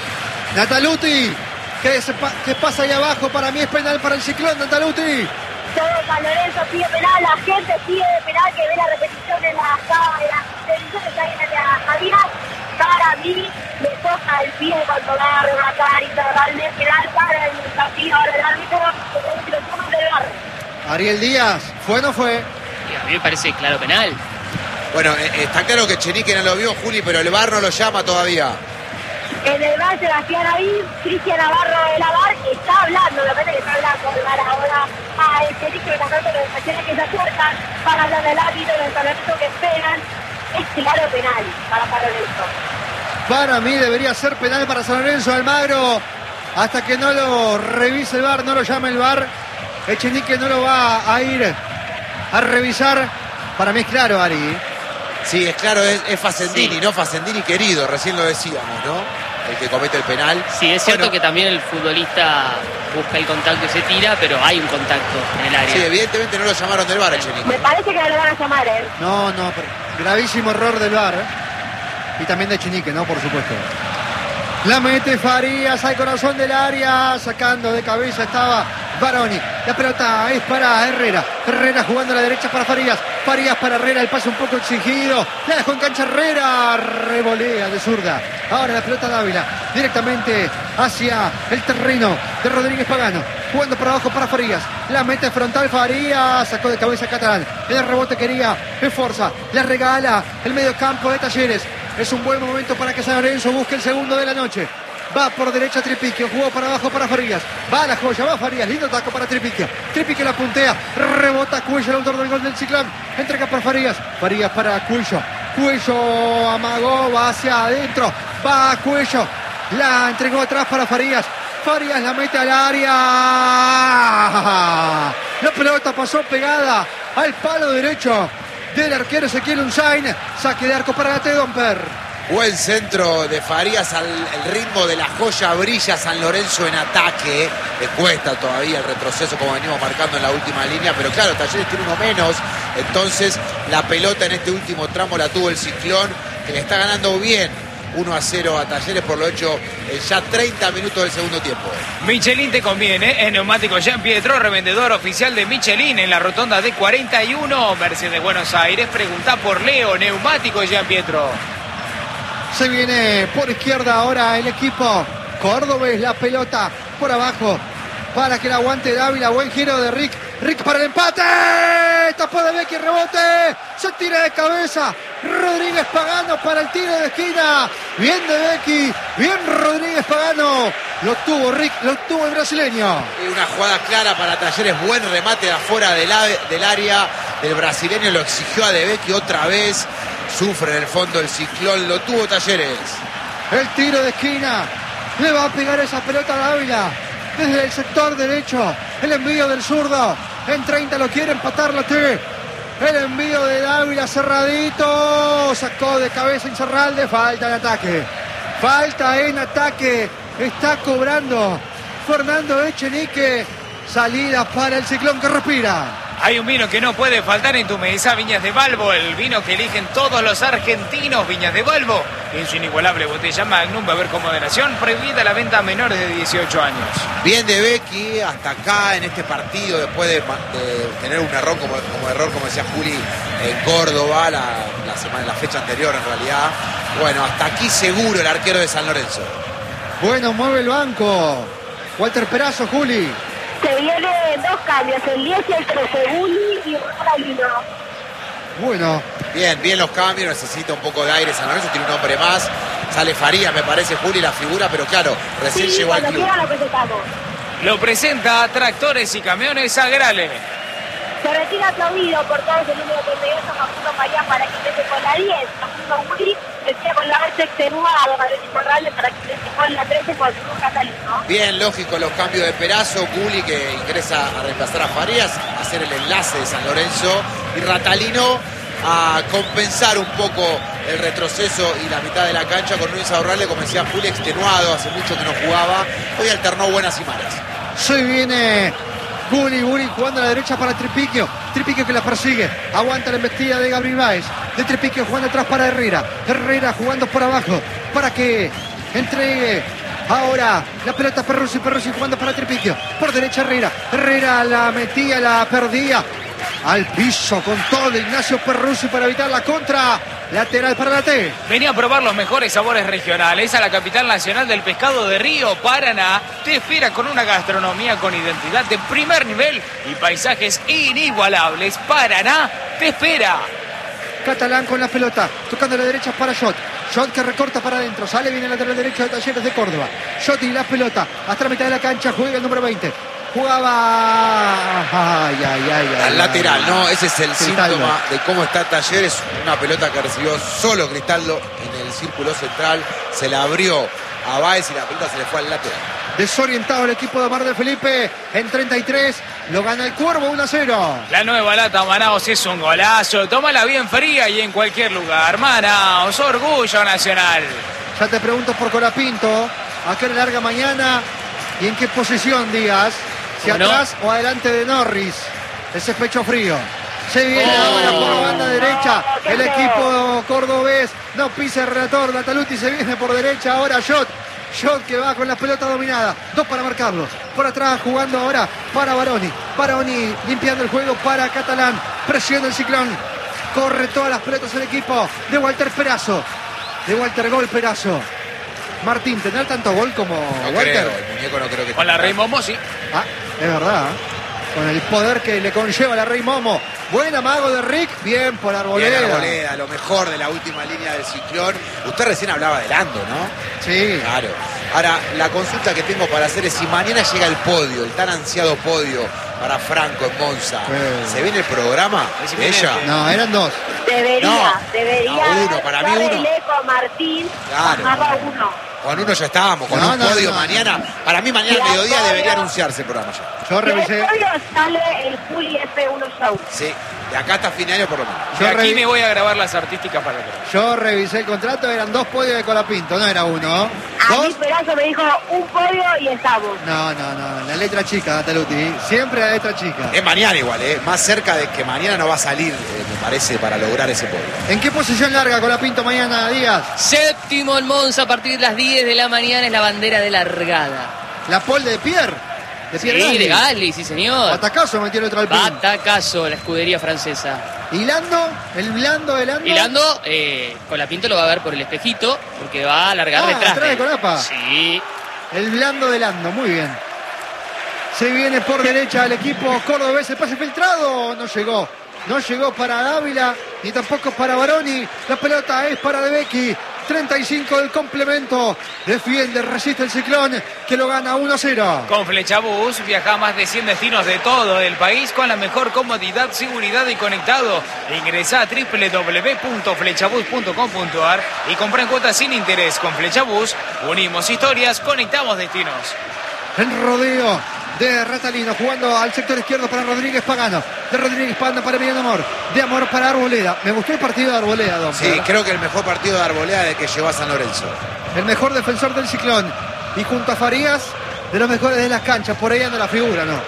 Nataluti, que, se pa que pasa ahí abajo, para mí es penal para el Ciclón, Nataluti. Todo San Lorenzo pide penal, la gente pide penal, que ve la repetición en la sala de las televisiones que hay en la Javier. Para mí le toca el pie cuando va a rematar y darle penal para el partido. Ahora el árbitro se lo toma del bar. Ariel Díaz, ¿fue o no fue? Y a mí me parece claro penal. Bueno, eh, está claro que Echenique no lo vio, Juli, pero el V A R no lo llama todavía. En el bar Sebastián Avín, Cristian Navarro de la V A R está hablando, lo que está hablando el V A R ahora a Echenique, que tanto los acciones que se acercan para hablar del árbitro, del talento que esperan. Es claro penal para San Lorenzo. Para mí debería ser penal para San Lorenzo de Almagro. Hasta que no lo revise el V A R, no lo llame el V A R. Echenique no lo va a ir a revisar. Para mí es claro, Ari. Sí, es claro, es, es Facendini, Sí. ¿no? Facendini querido, recién lo decíamos, ¿no? El que comete el penal. Sí, es cierto Bueno, que también el futbolista busca el contacto y se tira, pero hay un contacto en el área. Sí, evidentemente no lo llamaron del V A R, Echenique. Me parece que no lo van a llamar, ¿eh? No, no, pero gravísimo error del V A R. ¿eh? Y también de Echenique, ¿no? Por supuesto. La mete Farías al corazón del área, sacando de cabeza estaba Baroni. La pelota es para Herrera. Herrera jugando a la derecha para Farías. Farías para Herrera, el pase un poco exigido. La dejó en cancha Herrera. Revolea de zurda. Ahora la pelota Dávila. Directamente hacia el terreno de Rodríguez Pagano. Jugando por abajo para Farías. La mete frontal Farías. Sacó de cabeza Catalán. El rebote quería en fuerza. La regala el medio campo de Talleres. Es un buen momento para que San Lorenzo busque el segundo de la noche. Va por derecha Tripiquio, jugó para abajo para Farías. Va a la joya, va Farías, lindo taco para Tripiquio. Tripiquio la puntea, rebota Cuello, el autor del gol del Ciclón. Entrega para Farías, Farías para Cuello. Cuello amagó, va hacia adentro, va a Cuello. La entregó atrás para Farías. Farías la mete al área. La pelota pasó pegada al palo derecho del arquero Ezequiel Unzain. Saque de arco para Gate Domper. Buen centro de Farías, al el ritmo de la joya brilla San Lorenzo en ataque. Le cuesta todavía el retroceso como venimos marcando en la última línea, pero claro, Talleres tiene uno menos. Entonces la pelota en este último tramo la tuvo el Ciclón, que le está ganando bien uno a cero a Talleres por lo hecho en ya treinta minutos del segundo tiempo. Michelin te conviene, es Neumático Jean Pietro, revendedor oficial de Michelin en la rotonda de cuarenta y uno, Mercedes Buenos Aires. Pregunta por Leo, Neumático Jean Pietro. Se viene por izquierda ahora el equipo cordobés, la pelota por abajo para que la aguante Dávila. Buen giro de Rick. Rick para el empate. Tapó de Becky, rebote. Se tira de cabeza. Rodríguez Pagano para el tiro de esquina. Bien de Becky. Bien Rodríguez Pagano. Lo tuvo Rick, lo tuvo el brasileño. Y una jugada clara para Talleres. Buen remate de afuera del, del área del brasileño. Lo exigió a De Becky otra vez. Sufre en el fondo el Ciclón, lo tuvo Talleres. El tiro de esquina. Le va a pegar esa pelota a Dávila. Desde el sector derecho. El envío del zurdo. En treinta lo quiere empatar la T. El envío de Dávila cerradito. Sacó de cabeza Incerralde. Falta en ataque. Falta en ataque. Está cobrando Fernando Echenique. Salida para el Ciclón que respira. Hay un vino que no puede faltar en tu mesa, Viñas de Balbo, el vino que eligen todos los argentinos. Viñas de Balbo, en su inigualable botella Magnum, beber con moderación, prohibida la venta a menores de dieciocho años. Bien de Becky hasta acá en este partido, después de, de tener un error como, como error, como decía Juli, en Córdoba, la, la, semana, la fecha anterior en realidad. Bueno, hasta aquí seguro el arquero de San Lorenzo. Bueno, mueve el banco. Walter Perazo, Juli. Se vienen dos cambios, el diez y el trece, Gulli y Ratalino. Bueno. Bien, bien los cambios, necesita un poco de aire San Lorenzo, tiene un hombre más. Sale Farías, me parece, Juli, la figura, pero claro, recién Sí, llegó al cuando club. quiera lo presentamos. Lo presenta Tractores y Camiones Agrale. Se retira aplaudido por todos el número treinta y ocho, Facundo Payán para que empiece con la diez, Facundo Gulli, se tira con la ocho extenuado, Madrid Corrales para que empiece con la trece, con su Catalino. Bien, lógico los cambios de Perazo, Gulli que ingresa a reemplazar a Farías, a hacer el enlace de San Lorenzo, y Ratalino a compensar un poco el retroceso y la mitad de la cancha con Luis Aurralde, como decía Juli, extenuado, hace mucho que no jugaba, hoy alternó buenas y malas. Se viene Gulli, Gulli jugando a la derecha para Tripiquio. Tripiquio que la persigue. Aguanta la embestida de Gabriel Báez. De Tripiquio jugando atrás para Herrera. Herrera jugando por abajo para que entregue ahora la pelota Perruzzi. Perruzzi jugando para Tripiquio. Por derecha Herrera. Herrera la metía, la perdía. Al piso con todo Ignacio Perruzzi para evitar la contra. Lateral para la T. Venía a probar los mejores sabores regionales a la capital nacional del pescado de Río, Paraná. Te espera con una gastronomía con identidad de primer nivel y paisajes inigualables. Paraná te espera. Catalán con la pelota, tocando la derecha para Shot. Shot que recorta para adentro, sale bien el lateral derecho de Talleres de Córdoba. Shot y la pelota, hasta la mitad de la cancha, juega el número veinte. Jugaba... Ay, ay, ay, ay. Al lateral, ¿no? Ese es el Cristaldo. síntoma de cómo está Talleres. Una pelota que recibió solo Cristaldo en el círculo central. Se la abrió a Báez y la pelota se le fue al lateral. Desorientado el equipo de Mar de Felipe en treinta y tres. Lo gana el Cuervo uno a cero. La nueva lata Manaos es un golazo. Tómala bien fría y en cualquier lugar. Manaos, orgullo nacional. Ya te pregunto por Colapinto. ¿A qué hora larga mañana? ¿Y en qué posición, Díaz? Si ¿Cómo no? atrás o adelante de Norris. Ese es pecho frío. Se viene Oh. ahora por la banda derecha. qué El feo. equipo cordobés. No pisa el relator. Nataluti se viene por derecha. Ahora Shot. Shot que va con la pelota dominada. Dos para marcarlo. Por atrás jugando ahora para Baroni. Baroni limpiando el juego para Catalán. Presiona el Ciclón. Corre todas las pelotas el equipo de Walter Perazo. De Walter Gol Perazo. Martín, ¿tendrá tanto gol como No Walter? creo, el muñeco no creo que Con la Rey Momo, sí. Ah, es verdad. ¿eh? Con el poder que le conlleva la Rey Momo. Buen amago de Rick. Bien por Arboleda. Bien, Arboleda, lo mejor de la última línea del Ciclón. Usted recién hablaba de Lando, ¿no? Sí. Claro. Ahora, la consulta que tengo para hacer es si mañana llega el podio, el tan ansiado podio para Franco en Monza. Sí. ¿Se viene el programa Es de ella? inminente. No, eran dos. Debería, No, debería. no, uno, para mí darle uno. eco a Martín, Claro. llamaba uno. Con uno ya estábamos, con No, un no, podio no, mañana. Para mí mañana al Sí, mediodía podio. debería anunciarse el programa ya. Yo Y revisé. después sale el Juli F uno Show. Sí, de acá hasta fin de año por lo menos. De Yo aquí revi- me voy a grabar las artísticas para el programa. Yo revisé el contrato, eran dos podios de Colapinto, no era uno. A mí ¿Dos? Perazo me dijo un podio y estamos. No, no, no, la letra chica, Nataluti. Siempre la letra chica. Es mañana igual, ¿eh? Más cerca de que mañana no va a salir, eh, me parece, para lograr ese podio. ¿En qué posición larga Colapinto mañana, Díaz? Séptimo en Monza a partir de las diez de la mañana es la bandera de largada. La pole de Pierre. De Sí, Pierre Gasly. de Gasly, sí señor. Batacazo metió el otro alpín. Batacazo, la escudería francesa. ¿Y Lando? ¿El blando de Lando? Y Lando, eh, Colapinto lo va a ver por el espejito, porque va a alargar Ah, detrás. atrás de Colapa. Sí. El blando de Lando, muy bien. Se viene por derecha el equipo cordobés. El pase filtrado no llegó. No llegó para Dávila, ni tampoco para Baroni. La pelota es para De Becchi. treinta y cinco del complemento. Defiende, resiste el Ciclón, que lo gana uno a cero. Con Flechabús viaja a más de cien destinos de todo el país con la mejor comodidad, seguridad y conectado. Ingresa a doble u doble u doble u punto flechabús punto com punto a r y compra en cuotas sin interés. Con Flechabús unimos historias, conectamos destinos. En rodeo de Ratalino, jugando al sector izquierdo para Rodríguez Pagano. De Rodríguez Pagano para Emiliano Amor. De Amor para Arboleda. Me gustó el partido de Arboleda, don Sí, Pedro. creo que el mejor partido de Arboleda de que llegó a San Lorenzo. El mejor defensor del Ciclón. Y junto a Farías, de los mejores de las canchas. Por ahí anda la figura, ¿no?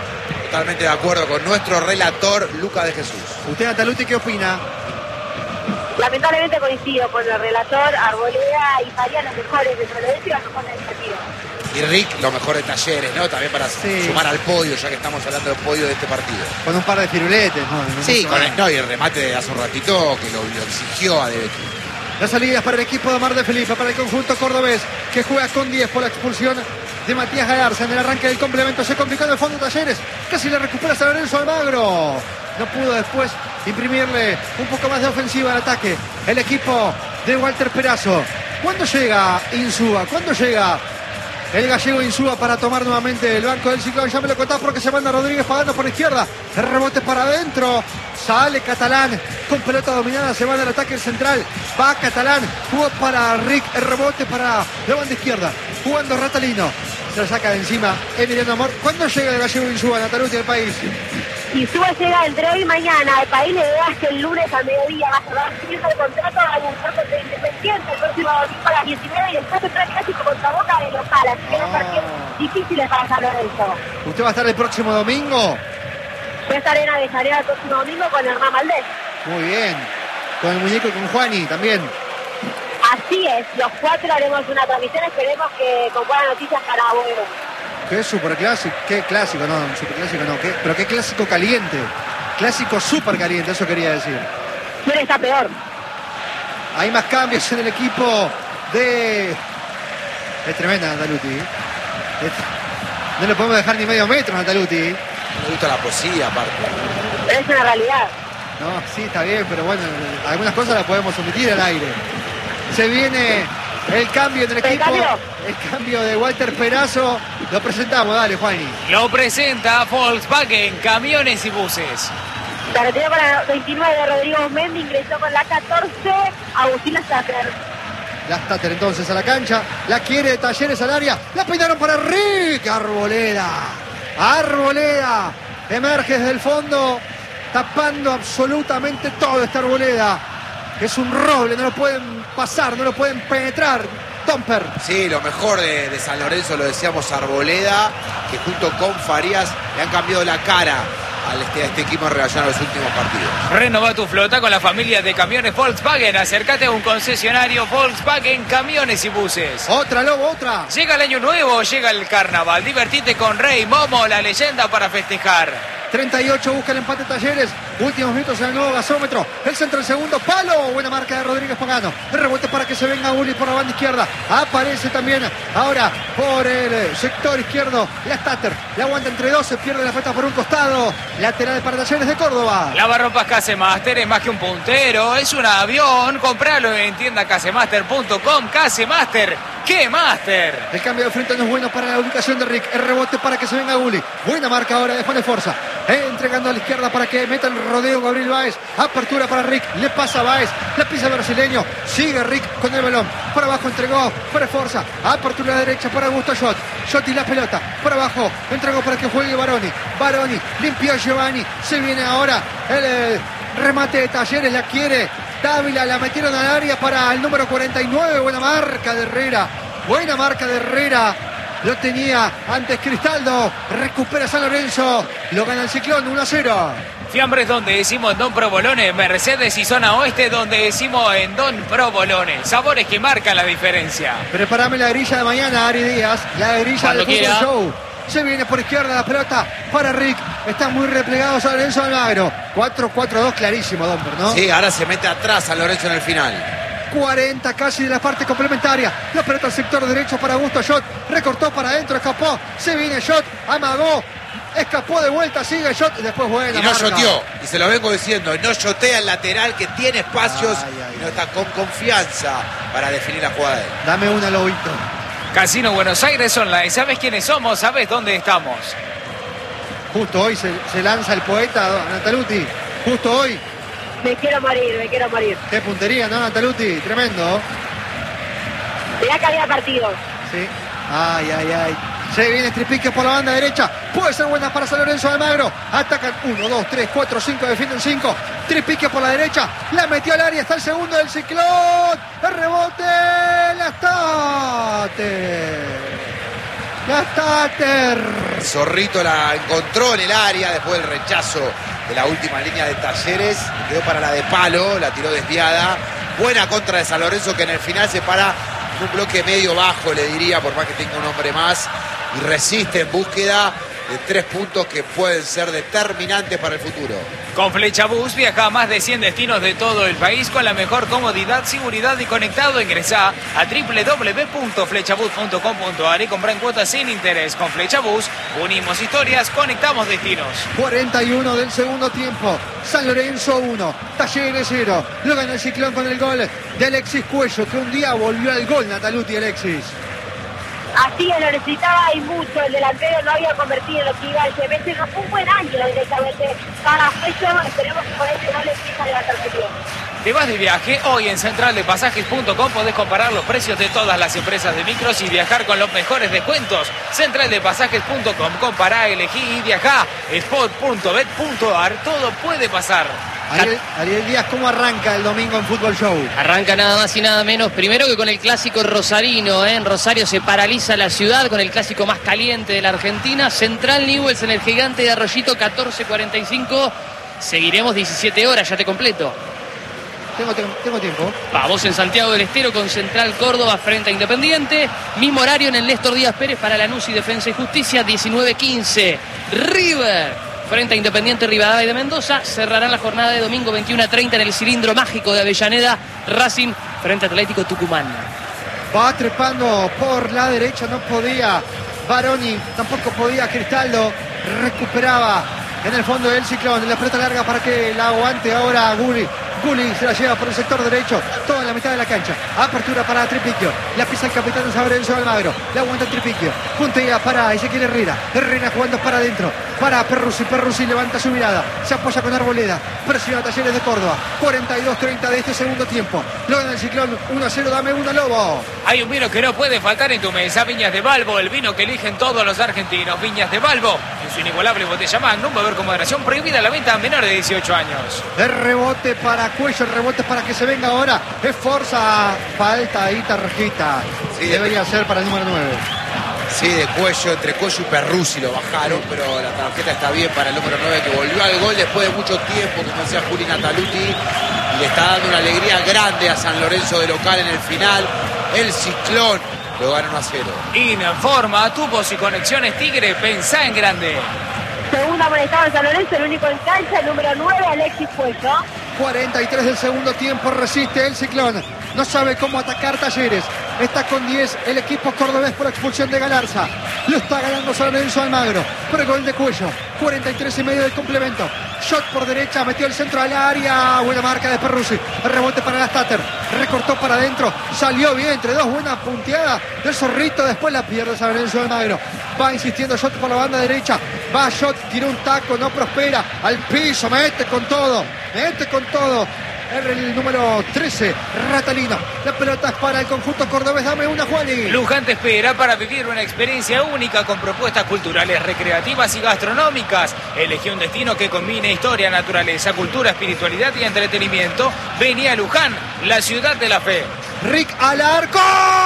Totalmente de acuerdo con nuestro relator, Luca de Jesús. ¿Usted, Nataluti, qué opina? Lamentablemente coincido con el relator. Arboleda y Faría los mejores de Lorenzo y los mejores del partido. Y Rick, lo mejor de Talleres, ¿no? También para Sí. sumar al podio, ya que estamos hablando del podio de este partido. Con un par de firuletes, ¿no? No Sí, mucho con más. el, no, y el remate de hace un ratito que lo, lo exigió a De Vecchio. Las salidas para el equipo de Mar de Felipe, para el conjunto cordobés, que juega con diez por la expulsión de Matías Galarza. En el arranque del complemento se complicó en el fondo Talleres. Casi le recupera San Lorenzo Almagro. No pudo después imprimirle un poco más de ofensiva al ataque el equipo de Walter Perazo. ¿Cuándo llega Insúa? ¿Cuándo llega el gallego Insúa para tomar nuevamente el banco del Ciclón? Ya me lo contás porque se manda Rodríguez pagando por izquierda. El rebote para adentro. Sale Catalán con pelota dominada. Se va del ataque central. Va Catalán. Jugó para Rick. El rebote para la banda izquierda. Jugando Ratalino. Se lo saca de encima Emiliano Amor. ¿Cuándo llega el gallego Insúa, Nataluti, al país? Insúa llega entre hoy y mañana. El país le da hasta el lunes al mediodía. Va a cerrar firma el contrato a un contrato de Independiente el próximo domingo a las diecinueve y después entra el clásico contra Boca de local. Así que son partidos difíciles para San Lorenzo. ¿Usted va a estar el próximo domingo? Yo estaré en Avellaneda el próximo domingo con Hernán Valdés. Muy bien. Con el muñeco y con Juani también. Así es, los cuatro haremos una transmisión. Esperemos que con buenas noticias para Boedo. Qué super clásico, qué clásico, no, super clásico no, qué, pero qué clásico caliente. Clásico super caliente, eso quería decir. ¿Quién está peor? Hay más cambios en el equipo de... Es tremenda Nataluti. Es... No le podemos dejar ni medio metro a Nataluti. Me gusta la poesía, aparte. Pero es una realidad. No, sí, está bien, pero bueno, algunas cosas las podemos omitir al aire. Se viene el cambio en el ¿El equipo. cambio? El cambio de Walter Perazo. Lo presentamos, dale, Juani. Lo presenta Volkswagen, camiones y buses. Se retiró con la veintinueve Rodrigo Mendy, ingresó con la catorce Agustín Lastater. Lastater entonces a la cancha. La quiere de Talleres al área. La peinaron para Rick. Arboleda. Arboleda. Emerge desde el fondo. Tapando absolutamente todo esta Arboleda. Es un roble. No lo pueden pasar. No lo pueden penetrar. Tomper. Sí, lo mejor de, de San Lorenzo, lo decíamos, Arboleda, que junto con Farías le han cambiado la cara a este, a este equipo en relación a los últimos partidos. Renova tu flota con la familia de camiones Volkswagen. Acércate a un concesionario Volkswagen, camiones y buses. Otra, Lobo, otra. Llega el año nuevo, llega el carnaval. Divertite con Rey Momo, la leyenda para festejar. treinta y ocho busca el empate Talleres. Últimos minutos en el nuevo gasómetro. El centro, el segundo palo. Buena marca de Rodríguez Pagano. El rebote para que se venga Uli por la banda izquierda. Aparece también ahora por el sector izquierdo Lastater. La aguanta entre dos. Se pierde la pelota por un costado. Lateral para Talleres de Córdoba. Lavarropas Casemaster es más que un puntero, es un avión. Compralo en tienda casemaster punto com. Casemaster, ¡qué master! El cambio de frente no es bueno para la ubicación de Rick. El rebote para que se venga Uli. Buena marca ahora de Juan de Forza. Entregando a la izquierda para que meta el rodeo Gabriel Báez. Apertura para Rick. Le pasa a Báez. La pisa el brasileño. Sigue Rick con el balón. Por abajo entregó para Forza. Apertura a la derecha para Augusto Schott. Schott y la pelota. Por abajo. Entregó para que juegue Baroni. Baroni. Limpió Giovanni. Se viene ahora el eh, remate de Talleres. La quiere Dávila. La metieron al área para el número cuarenta y nueve. Buena marca de Herrera. Buena marca de Herrera. Lo tenía antes Cristaldo. Recupera San Lorenzo. Lo gana el Ciclón uno a cero. Fiambres donde decimos Don Provolone. Mercedes y zona oeste donde decimos en Don Provolone. Sabores que marcan la diferencia. Preparame la grilla de mañana, Ari Díaz. La grilla Cuando del Fútbol quiera. Show. Se viene por izquierda la pelota para Rick. Está muy replegado San Lorenzo Almagro. cuatro cuatro dos clarísimo, Domper, ¿no? Sí, ahora se mete atrás San Lorenzo en el final. cuarenta casi de la parte complementaria. La pelota al sector derecho para Augusto Schott. Recortó para adentro, escapó. Se viene Schott, amagó. Escapó de vuelta, sigue Schott. Después buena Y no marca. shoteó, y se lo vengo diciendo, no shotea el lateral que tiene espacios Ay, ay, y no está con confianza para definir la jugada de él. Dame una, Lobito. Casino Buenos Aires Online. ¿Sabes quiénes somos? ¿Sabes dónde estamos? Justo hoy se, se lanza el poeta Nataluti. Justo hoy. Me quiero morir, me quiero morir. Qué puntería, ¿no, Nataluti? Tremendo. Mirá que había partido. Sí. Ay, ay, ay. Se viene Tripique por la banda derecha. Puede ser buena para San Lorenzo de Almagro. Atacan uno, dos, tres, cuatro, cinco. Defienden cinco. Tripique por la derecha. La metió al área. Está el segundo del Ciclón. El rebote. La estate. La Stater. Zorrito la encontró en el área después del rechazo de la última línea de Talleres. Quedó para la de palo, la tiró desviada. Buena contra de San Lorenzo, que en el final se para en un bloque medio bajo, le diría, por más que tenga un hombre más. Y resiste en búsqueda de tres puntos que pueden ser determinantes para el futuro. Con Flechabús viaja a más de cien destinos de todo el país con la mejor comodidad, seguridad y conectado. Ingresá a doble u doble u doble u punto flechabús punto com punto a r y compra en cuotas sin interés. Con Flechabús unimos historias, conectamos destinos. cuarenta y uno del segundo tiempo. San Lorenzo uno, Talleres cero. Lo gana el Ciclón con el gol de Alexis Cuello, que un día volvió al gol. Nataluti, Alexis. Así que lo necesitaba y mucho. El delantero no había convertido en lo que iba al semestre. No fue un buen año directamente para Cuello. Esperemos que por este no le empiece a levantarse bien. ¿Te vas de viaje? Hoy en central de pasajes punto com podés comparar los precios de todas las empresas de micros y viajar con los mejores descuentos. central de pasajes punto com. Compará, elegí y viajá. spot punto bet punto a r. Todo puede pasar. Ariel, Ariel Díaz, ¿cómo arranca el domingo en Fútbol Show? Arranca nada más y nada menos, primero que con el clásico rosarino, ¿eh? En Rosario se paraliza la ciudad con el clásico más caliente de la Argentina. Central Newell's en el Gigante de Arroyito, catorce cuarenta y cinco. Seguiremos diecisiete horas, ya te completo. Tengo, tengo, tengo tiempo. Vamos en Santiago del Estero con Central Córdoba frente a Independiente. Mismo horario en el Néstor Díaz Pérez para Lanús y Defensa y Justicia, diecinueve quince. River frente a Independiente Rivadavia de Mendoza. Cerrarán la jornada de domingo veintiuno a treinta en el Cilindro Mágico de Avellaneda. Racing frente a Atlético Tucumán. Va trepando por la derecha, no podía Baroni, tampoco podía Cristaldo. Recuperaba en el fondo del Ciclón. La pelota larga para que la aguante ahora Gulli. Gulli se la lleva por el sector derecho, toda en la mitad de la cancha. Apertura para Tripiquio. La pisa el capitán de San Lorenzo Almagro. La aguanta Tripiquio. Puntea para Ezequiel Herrera. Herrera jugando para adentro. Para Perruzzi. Perruzzi levanta su mirada. Se apoya con Arboleda. Presiona Talleres de Córdoba. cuarenta y dos treinta de este segundo tiempo. Lo gana el Ciclón. uno a cero. Dame uno, Lobo. Hay un vino que no puede faltar en tu mesa. Viñas de Balbo, el vino que eligen todos los argentinos. Viñas de Balbo, en su inigualable botella Magnum. Va a haber con moderación, prohibida la venta a menores de dieciocho años. El rebote para Cuello, el rebote para que se venga ahora. Es Forza, falta ahí tarjeta. Sí, debería ser para el número nueve. Sí, de Cuello, entre Cuello y Perruzzi lo bajaron, pero la tarjeta está bien para el número nueve, que volvió al gol después de mucho tiempo, como decía Juli Nataluti, y le está dando una alegría grande a San Lorenzo de local en el final. El Ciclón lo gana uno a cero. Informa, tubos y conexiones Tigre, pensá en grande. Segunda amonestado en San Lorenzo, el único en cancha, el número nueve, Alexis Cuello. cuarenta y tres del segundo tiempo, resiste el Ciclón. No sabe cómo atacar Talleres. Está con diez el equipo cordobés por expulsión de Galarza. Lo está ganando San Lorenzo Almagro por el gol de Cuello. cuarenta y tres y medio del complemento. Shot por derecha, metió el centro al área. Buena marca de Perruzzi. El rebote para la Stater. Recortó para adentro. Salió bien entre dos. Buena punteada del Zorrito. Después la pierde San Lorenzo Almagro. Va insistiendo Shot por la banda derecha. Va Shot, tiró un taco, no prospera. Al piso, mete con todo. Mete con todo. El número trece, Ratalino. La pelota es para el conjunto cordobés. Dame una, Juani. Luján te espera para vivir una experiencia única con propuestas culturales, recreativas y gastronómicas. Elegí un destino que combine historia, naturaleza, cultura, espiritualidad y entretenimiento. Vení a Luján, la ciudad de la fe. Rick al arco.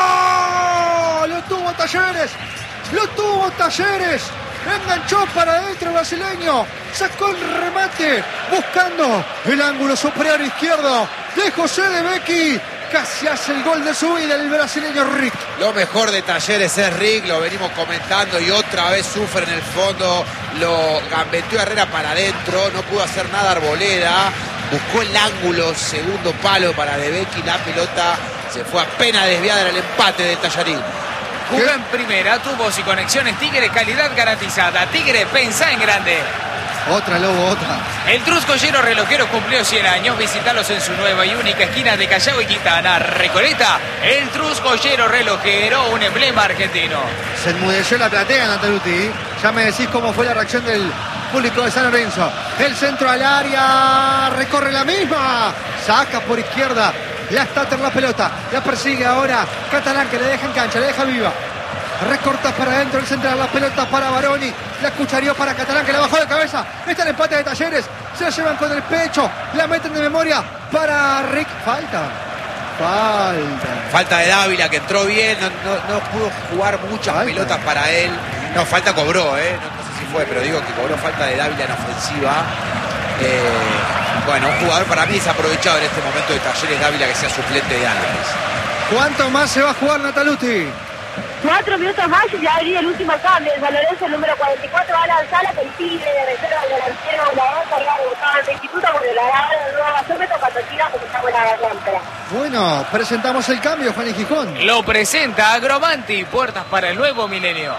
Lo tuvo Talleres. Lo tuvo Talleres. Enganchó para adentro el brasileño. Sacó el remate. Buscando el ángulo superior izquierdo de José de Becchi. Casi hace el gol de su vida el brasileño Rick. Lo mejor de Talleres es Rick. Lo venimos comentando y otra vez sufre en el fondo. Lo gambeteó Herrera para adentro. No pudo hacer nada Arboleda. Buscó el ángulo. Segundo palo para de Becchi. La pelota se fue apenas desviada en el empate de Tallarín. Jugó en primera, tubos y conexiones Tigre, calidad garantizada. Tigre, pensá en grande. Otra, Lobo, otra. El Truscollero Relojero cumplió cien años. Visitalos en su nueva y única esquina de Callao y Quintana. Recoleta, el Truscollero Relojero, un emblema argentino. Se enmudeció la platea, Nataluti. Ya me decís cómo fue la reacción del público de San Lorenzo. El centro al área, recorre la misma. Saca por izquierda. La Stater la pelota, la persigue ahora Catalán, que le deja en cancha, le deja viva. Recorta para adentro el central, la pelota para Baroni. La cucharió para Catalán, que la bajó de cabeza. Está el empate de Talleres, se la llevan con el pecho. La meten de memoria para Rick. Falta. Falta. Falta de Dávila, que entró bien, no, no, no pudo jugar muchas Falta. pelotas para él. No, falta cobró, ¿eh? No, no sé si fue, pero digo que cobró falta de Dávila en ofensiva. Eh, bueno, un jugador para mí desaprovechado en este momento de Talleres Dávila, que sea suplente de Álvarez. ¿Cuánto más se va a jugar, Nataluti? Cuatro minutos más y ya habría el último cambio. En San Lorenzo, el número cuarenta y cuatro, Alan Salas, el tigre de reserva del delantero volador, cargado buscaba el instituto, porque la grabada de nuevo gasómetro cuando tira porque está buena garganta. Bueno, presentamos el cambio, Juan y Gijón. Lo presenta Agromanti, puertas para el nuevo milenio.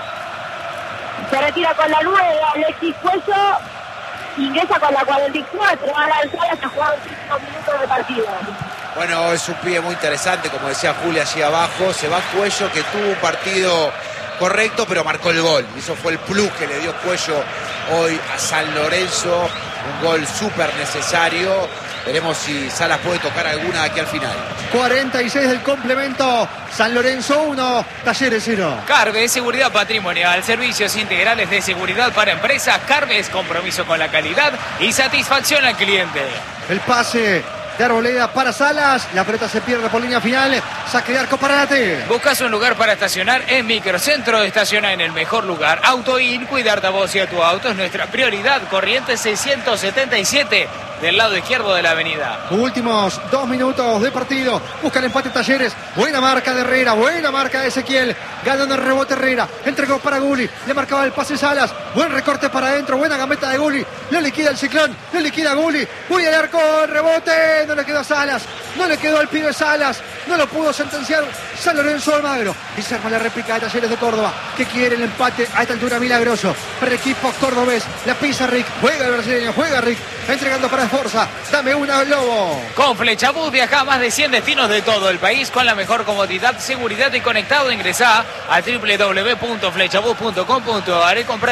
Se retira con la nueve, Alexis Cuello, ingresa con la cuarenta y cuatro, Alan Salas, ha jugado cinco minutos de partido. Bueno, es un pibe muy interesante, como decía Julia allí abajo. Se va Cuello, que tuvo un partido correcto, pero marcó el gol. Eso fue el plus que le dio Cuello hoy a San Lorenzo. Un gol súper necesario. Veremos si Salas puede tocar alguna aquí al final. cuarenta y seis del complemento. San Lorenzo uno, Talleres cero. Carves, seguridad patrimonial, servicios integrales de seguridad para empresas. Carves, compromiso con la calidad y satisfacción al cliente. El pase de Arboleda para Salas. La pelota se pierde por línea final. Saque de arco para Late. ¿Buscas un lugar para estacionar? En Microcentro estaciona en el mejor lugar. AutoIn, cuidarte a vos y a tu auto es nuestra prioridad. Corrientes seiscientos setenta y siete, del lado izquierdo de la avenida. Últimos dos minutos de partido. Busca el empate Talleres. Buena marca de Herrera. Buena marca de Ezequiel. Ganando el rebote Herrera. Entregó para Gulli. Le marcaba el pase Salas. Buen recorte para adentro. Buena gambeta de Gulli. Lo liquida el Ciclón. Lo liquida Gulli. Gulli al arco. El rebote. No le quedó a Salas. No le quedó al pibe Salas. No lo pudo sentenciar San Lorenzo Almagro. Y se arma la réplica de Talleres de Córdoba, que quiere el empate a esta altura milagroso. Para el equipo cordobés. La pisa Rick. Juega el brasileño. Juega Rick. Entregando para Esforza. Dame una, Lobo. Con Flechabús viaja a más de cien destinos de todo el país con la mejor comodidad, seguridad y conectado. Ingresá a doble u doble u doble u punto flechabús punto com punto a r y compra